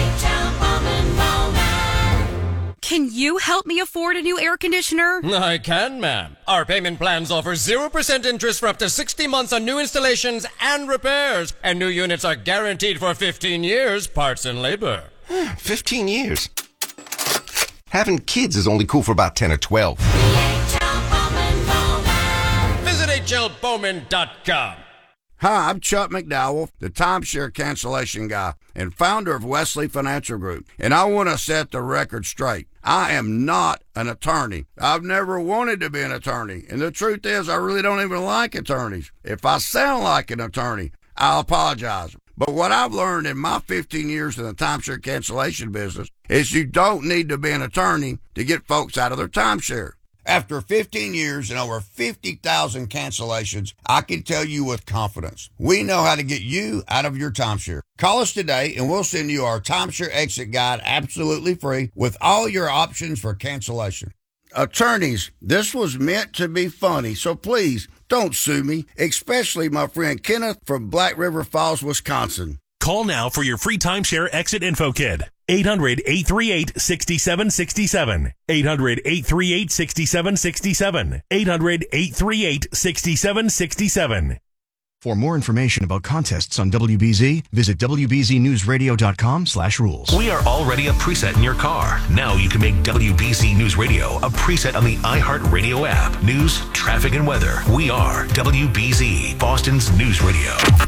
Speaker 25: Can you help me afford a new air conditioner?
Speaker 26: I can, ma'am. Our payment plans offer 0% interest for up to 60 months on new installations and repairs. And new units are guaranteed for 15 years, parts and labor.
Speaker 24: 15 years? Having kids is only cool for about 10 or 12.
Speaker 26: Visit hlbowman.com.
Speaker 27: Hi, I'm Chuck McDowell, the timeshare cancellation guy and founder of Wesley Financial Group. And I want to set the record straight. I am not an attorney. I've never wanted to be an attorney. And the truth is, I really don't even like attorneys. If I sound like an attorney, I'll apologize. But what I've learned in my 15 years in the timeshare cancellation business is you don't need to be an attorney to get folks out of their timeshare. After 15 years and over 50,000 cancellations, I can tell you with confidence, we know how to get you out of your timeshare. Call us today and we'll send you our timeshare exit guide absolutely free with all your options for cancellation. Attorneys, this was meant to be funny, so please don't sue me, especially my friend Kenneth from Black River Falls, Wisconsin.
Speaker 28: Call now for your free timeshare exit info kit. 800-838-6767. 800-838-6767. 800-838-6767.
Speaker 30: For more information about contests on WBZ, visit WBZNewsRadio.com/rules.
Speaker 2: We are already a preset in your car. Now you can make WBZ News Radio a preset on the iHeartRadio app. News, traffic, and weather. We are WBZ, Boston's News Radio.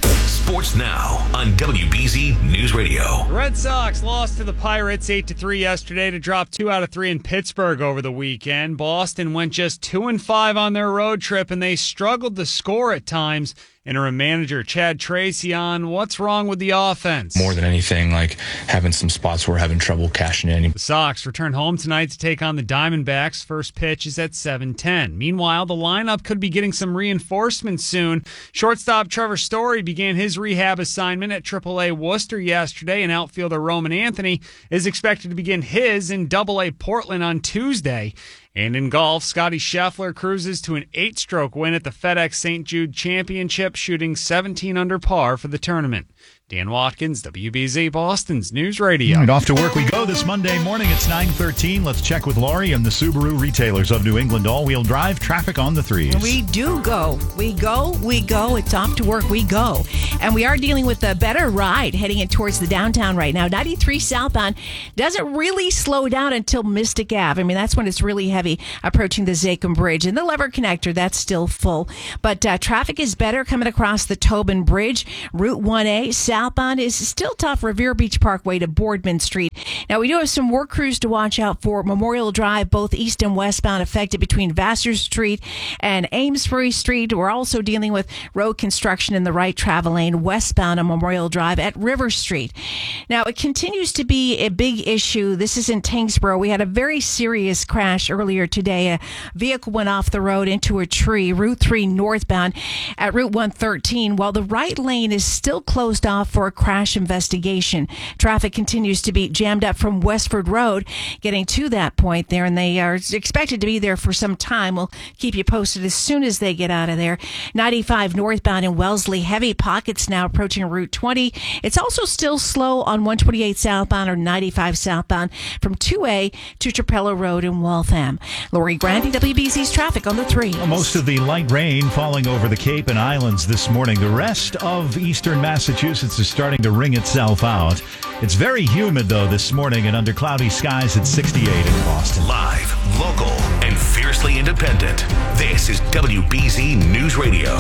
Speaker 2: Sports Now on WBZ News Radio.
Speaker 1: The Red Sox lost to the Pirates 8-3 yesterday to drop 2 out of 3 in Pittsburgh over the weekend. Boston went just 2-5 on their road trip, and they struggled to score at times. Interim manager Chad Tracy on what's wrong with the offense.
Speaker 4: More than anything, like having some spots where we're having trouble cashing in.
Speaker 1: The Sox return home tonight to take on the Diamondbacks. First pitch is at 7:10. Meanwhile, the lineup could be getting some reinforcements soon. Shortstop Trevor Story began his rehab assignment at AAA Worcester yesterday, and outfielder Roman Anthony is expected to begin his in AA Portland on Tuesday. And in golf, Scotty Scheffler cruises to an 8-stroke win at the FedEx St. Jude Championship, shooting 17 under par for the tournament. Dan Watkins, WBZ Boston's News Radio.
Speaker 7: All right, off to work we go this Monday morning. It's 9:13. Let's check with Laurie and the Subaru retailers of New England. All-wheel drive traffic on the threes.
Speaker 12: We do go. We go. It's off to work. We go. And we are dealing with a better ride heading in towards the downtown right now. 93 southbound doesn't really slow down until Mystic Ave. I mean, that's when it's really heavy approaching the Zachem Bridge. And the Lever Connector, that's still full. But traffic is better coming across the Tobin Bridge. Route 1A southbound is still tough. Revere Beach Parkway to Boardman Street. Now, we do have some work crews to watch out for. Memorial Drive, both east and westbound, affected between Vassar Street and Amesbury Street. We're also dealing with road construction in the right travel lane westbound on Memorial Drive at River Street. Now, it continues to be a big issue. This is in Tyngsboro. We had a very serious crash earlier today. A vehicle went off the road into a tree, Route 3 northbound at Route 113, while the right lane is still closed off for a crash investigation. Traffic continues to be jammed up from Westford Road, getting to that point there, and they are expected to be there for some time. We'll keep you posted as soon as they get out of there. 95 northbound in Wellesley, heavy pockets now approaching Route 20. It's also still slow on 128 southbound or 95 southbound from 2A to Trapello Road in Waltham. Lori Grandi, WBZ's traffic on the 3.
Speaker 7: Most of the light rain falling over the Cape and Islands this morning. The rest of eastern Massachusetts is starting to wring itself out. It's very humid, though, this morning, and under cloudy skies at 68 in Boston.
Speaker 2: Live, local, and fiercely independent. This is WBZ News Radio.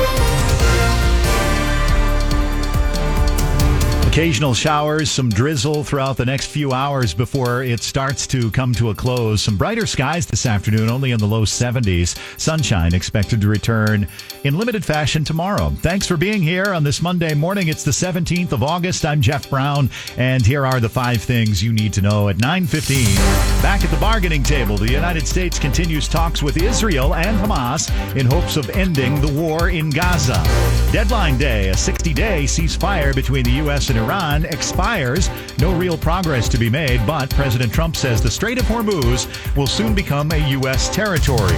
Speaker 7: Occasional showers, some drizzle throughout the next few hours before it starts to come to a close. Some brighter skies this afternoon, only in the low 70s. Sunshine expected to return in limited fashion tomorrow. Thanks for being here on this Monday morning. It's the 17th of August. I'm Jeff Brown, and here are the 5 things you need to know at 9:15. Back at the bargaining table, the United States continues talks with Israel and Hamas in hopes of ending the war in Gaza. Deadline day, a 60-day ceasefire between the U.S. and Iran expires. No real progress to be made, but President Trump says the Strait of Hormuz will soon become a U.S. territory.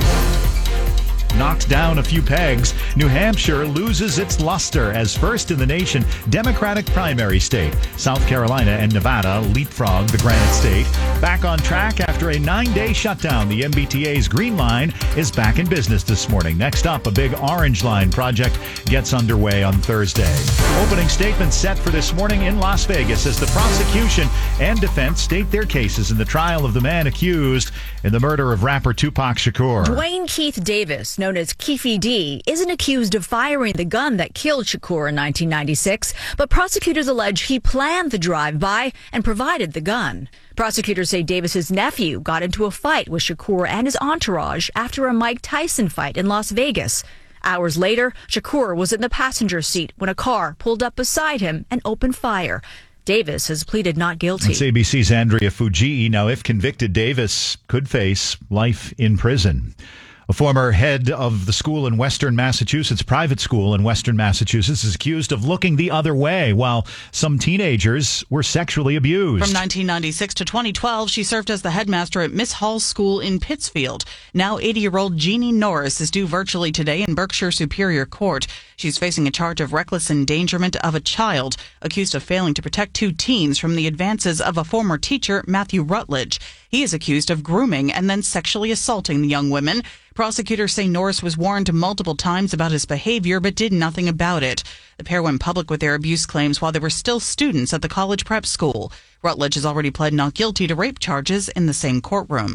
Speaker 7: Knocked down a few pegs, New Hampshire loses its luster as first in the nation Democratic primary state. South Carolina and Nevada leapfrog the Granite State. Back on track after a 9-day shutdown. The MBTA's Green Line is back in business this morning. Next up, a big Orange Line project gets underway on Thursday. Opening statements set for this morning in Las Vegas as the prosecution and defense state their cases in the trial of the man accused in the murder of rapper Tupac Shakur.
Speaker 6: Dwayne Keith Davis, known as Keefy D, isn't accused of firing the gun that killed Shakur in 1996, but prosecutors allege he planned the drive-by and provided the gun. Prosecutors say Davis's nephew got into a fight with Shakur and his entourage after a Mike Tyson fight in Las Vegas. Hours later, Shakur was in the passenger seat when a car pulled up beside him and opened fire. Davis has pleaded not guilty.
Speaker 7: It's ABC's Andrea Fujii. Now, if convicted, Davis could face life in prison. A former head of the school in Western Massachusetts, private school in Western Massachusetts, is accused of looking the other way while some teenagers were sexually abused.
Speaker 9: From 1996 to 2012, she served as the headmaster at Miss Hall's school in Pittsfield. Now 80-year-old Jeannie Norris is due virtually today in Berkshire Superior Court. She's facing a charge of reckless endangerment of a child, accused of failing to protect 2 teens from the advances of a former teacher, Matthew Rutledge. He is accused of grooming and then sexually assaulting the young women. Prosecutors say Norris was warned multiple times about his behavior but did nothing about it. The pair went public with their abuse claims while they were still students at the college prep school. Rutledge has already pled not guilty to rape charges in the same courtroom.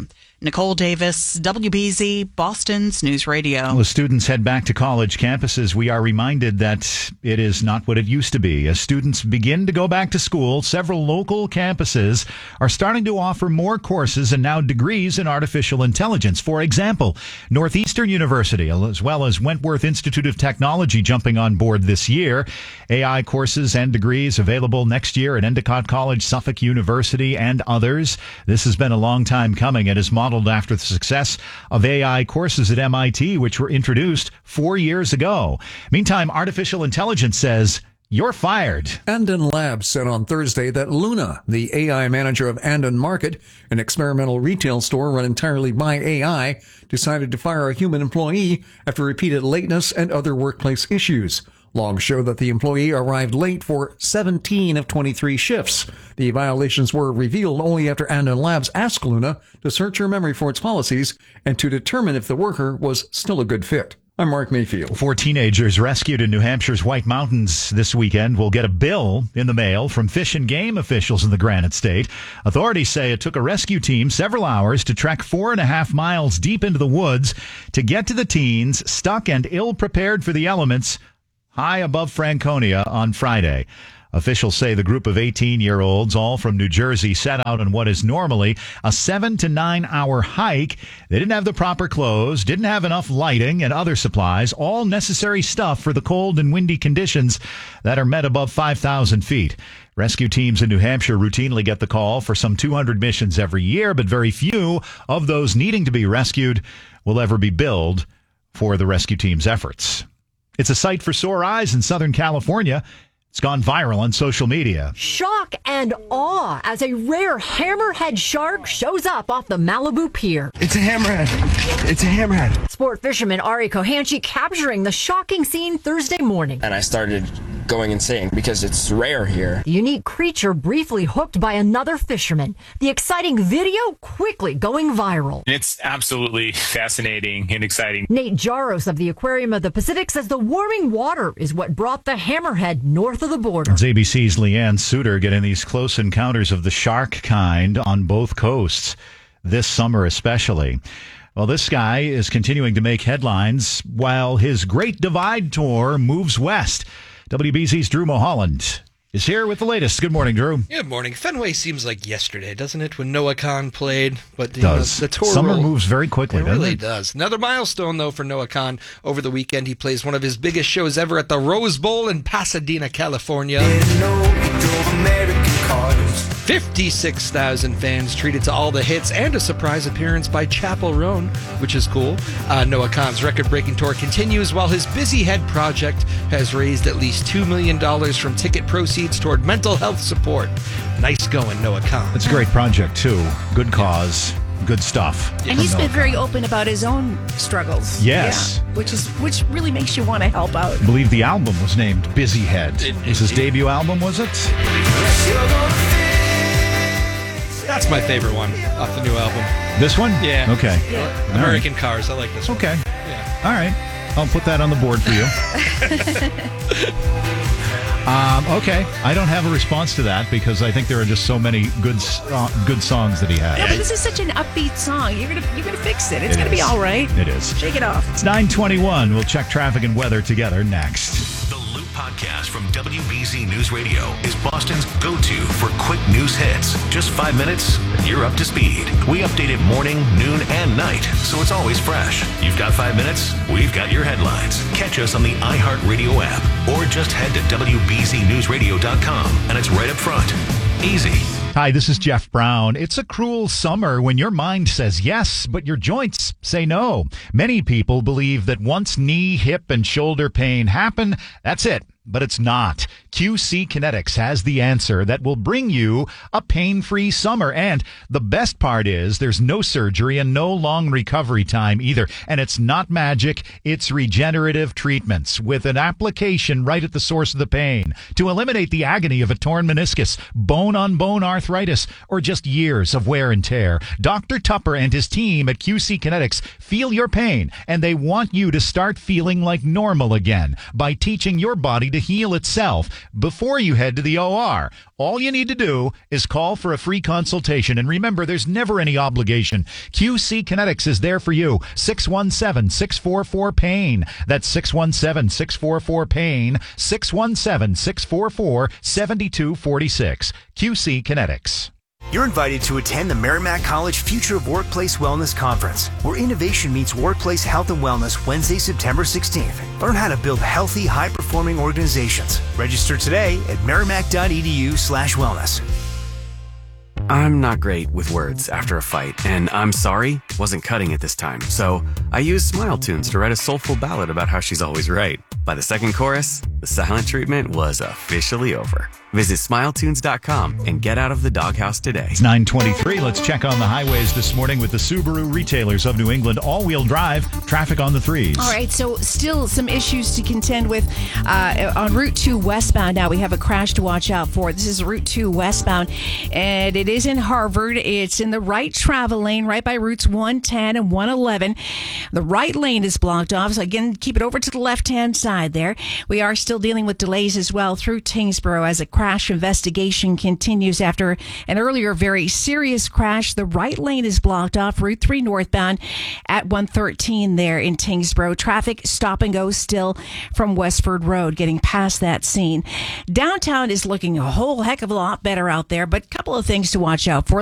Speaker 9: Nicole Davis, WBZ, Boston's News Radio.
Speaker 7: Well, as students head back to college campuses, we are reminded that it is not what it used to be. As students begin to go back to school, several local campuses are starting to offer more courses and now degrees in artificial intelligence. For example, Northeastern University, as well as Wentworth Institute of Technology, jumping on board this year. AI courses and degrees available next year at Endicott College, Suffolk University, and others. This has been a long time coming and is modeled after the success of AI courses at MIT, which were introduced 4 years ago. Meantime, artificial intelligence says, you're fired.
Speaker 11: Andon Labs said on Thursday that Luna, the AI manager of Andon Market, an experimental retail store run entirely by AI, decided to fire a human employee after repeated lateness and other workplace issues. Logs show that the employee arrived late for 17 of 23 shifts. The violations were revealed only after Andon Labs asked Luna to search her memory for its policies and to determine if the worker was still a good fit. I'm Mark Mayfield.
Speaker 7: 4 teenagers rescued in New Hampshire's White Mountains this weekend will get a bill in the mail from Fish and Game officials in the Granite State. Authorities say it took a rescue team several hours to trek 4.5 miles deep into the woods to get to the teens stuck and ill-prepared for the elements high above Franconia on Friday. Officials say the group of 18-year-olds, all from New Jersey, set out on what is normally a 7 to 9 hour hike. They didn't have the proper clothes, didn't have enough lighting and other supplies, all necessary stuff for the cold and windy conditions that are met above 5,000 feet. Rescue teams in New Hampshire routinely get the call for some 200 missions every year, but very few of those needing to be rescued will ever be billed for the rescue team's efforts. It's a sight for sore eyes in Southern California. It's gone viral on social media.
Speaker 13: Shock and awe as a rare hammerhead shark shows up off the Malibu Pier.
Speaker 14: It's a hammerhead. It's a hammerhead.
Speaker 13: Sport fisherman Ari Kohanchi capturing the shocking scene Thursday morning.
Speaker 16: And I started going insane because it's rare here.
Speaker 13: The unique creature briefly hooked by another fisherman. The exciting video quickly going viral.
Speaker 17: It's absolutely fascinating and exciting.
Speaker 13: Nate Jaros of the Aquarium of the Pacific says the warming water is what brought the hammerhead north of the border.
Speaker 7: It's ABC's Leanne Suter getting these close encounters of the shark kind on both coasts this summer especially. Well, this guy is continuing to make headlines while his Great Divide tour moves west. WBZ's Drew Mulholland is here with the latest. Good morning, Drew.
Speaker 18: Good morning. Fenway seems like yesterday, doesn't it, when Noah Khan played? But
Speaker 7: the tour summer moves very quickly, doesn't it?
Speaker 18: It really does. Another milestone, though, for Noah Khan. Over the weekend, he plays one of his biggest shows ever at the Rose Bowl in Pasadena, California. 56,000 fans treated to all the hits and a surprise appearance by Chappell Roan, which is cool. Noah Khan's record-breaking tour continues while his Busy Head project has raised at least $2 million from ticket proceeds toward mental health support. Nice going, Noah Khan.
Speaker 7: It's a great project, too. Good cause. Good stuff.
Speaker 12: And he's been very open about his own struggles.
Speaker 7: Yes.
Speaker 12: Yeah, which really makes you want to help out.
Speaker 7: I believe the album was named Busy Head. It was his debut album, was it?
Speaker 18: That's my favorite one off the new album.
Speaker 7: This one?
Speaker 18: Yeah.
Speaker 7: Okay.
Speaker 18: Yeah. American Cars. I like this one.
Speaker 7: Okay.
Speaker 18: Yeah.
Speaker 7: All right. I'll put that on the board for you. Okay. I don't have a response to that because I think there are just so many good songs that he has.
Speaker 12: No, but this is such an upbeat song. You're gonna fix it. It's gonna be all right.
Speaker 7: It is.
Speaker 12: Shake it off.
Speaker 7: It's 9:21. We'll check traffic and weather together next.
Speaker 2: Podcast from WBZ News Radio is Boston's go-to for quick news hits. Just 5 minutes, and you're up to speed. We update it morning, noon, and night, so it's always fresh. You've got 5 minutes, we've got your headlines. Catch us on the iHeartRadio app, or just head to WBZNewsRadio.com, and it's right up front. Easy.
Speaker 7: Hi, this is Jeff Brown. It's a cruel summer when your mind says yes, but your joints say no. Many people believe that once knee, hip, and shoulder pain happen, that's it. But it's not. QC Kinetics has the answer that will bring you a pain-free summer. And the best part is there's no surgery and no long recovery time either. And it's not magic. It's regenerative treatments with an application right at the source of the pain to eliminate the agony of a torn meniscus, bone-on-bone arthritis, or just years of wear and tear. Dr. Tupper and his team at QC Kinetics feel your pain, and they want you to start feeling like normal again by teaching your body to heal itself before you head to the OR. All you need to do is call for a free consultation. And remember, there's never any obligation. QC Kinetics is there for you. 617-644-PAIN. That's 617-644-PAIN. 617-644-7246. QC Kinetics.
Speaker 3: You're invited to attend the Merrimack College Future of Workplace Wellness Conference, where innovation meets workplace health and wellness Wednesday, September 16th. Learn how to build healthy, high-performing organizations. Register today at merrimack.edu/wellness.
Speaker 5: I'm not great with words after a fight, and I'm sorry wasn't cutting it this time. So I used Smile Tunes to write a soulful ballad about how she's always right. By the second chorus, the silent treatment was officially over. Visit SmileTunes.com and get out of the doghouse today.
Speaker 7: It's 9:23. Let's check on the highways this morning with the Subaru retailers of New England. All-wheel drive, traffic on the 3s.
Speaker 12: All right, so still some issues to contend with on Route 2 westbound. Now we have a crash to watch out for. This is Route 2 westbound, and it is in Harvard. It's in the right travel lane, right by routes 110 and 111. The right lane is blocked off, so again, keep it over to the left-hand side there. We are still dealing with delays as well through Tyngsboro as a crash investigation continues after an earlier very serious crash. The right lane is blocked off Route 3 northbound at 113 there in Tyngsboro. Traffic stop and go still from Westford Road getting past that scene. Downtown is looking a whole heck of a lot better out there, but a couple of things to watch out for.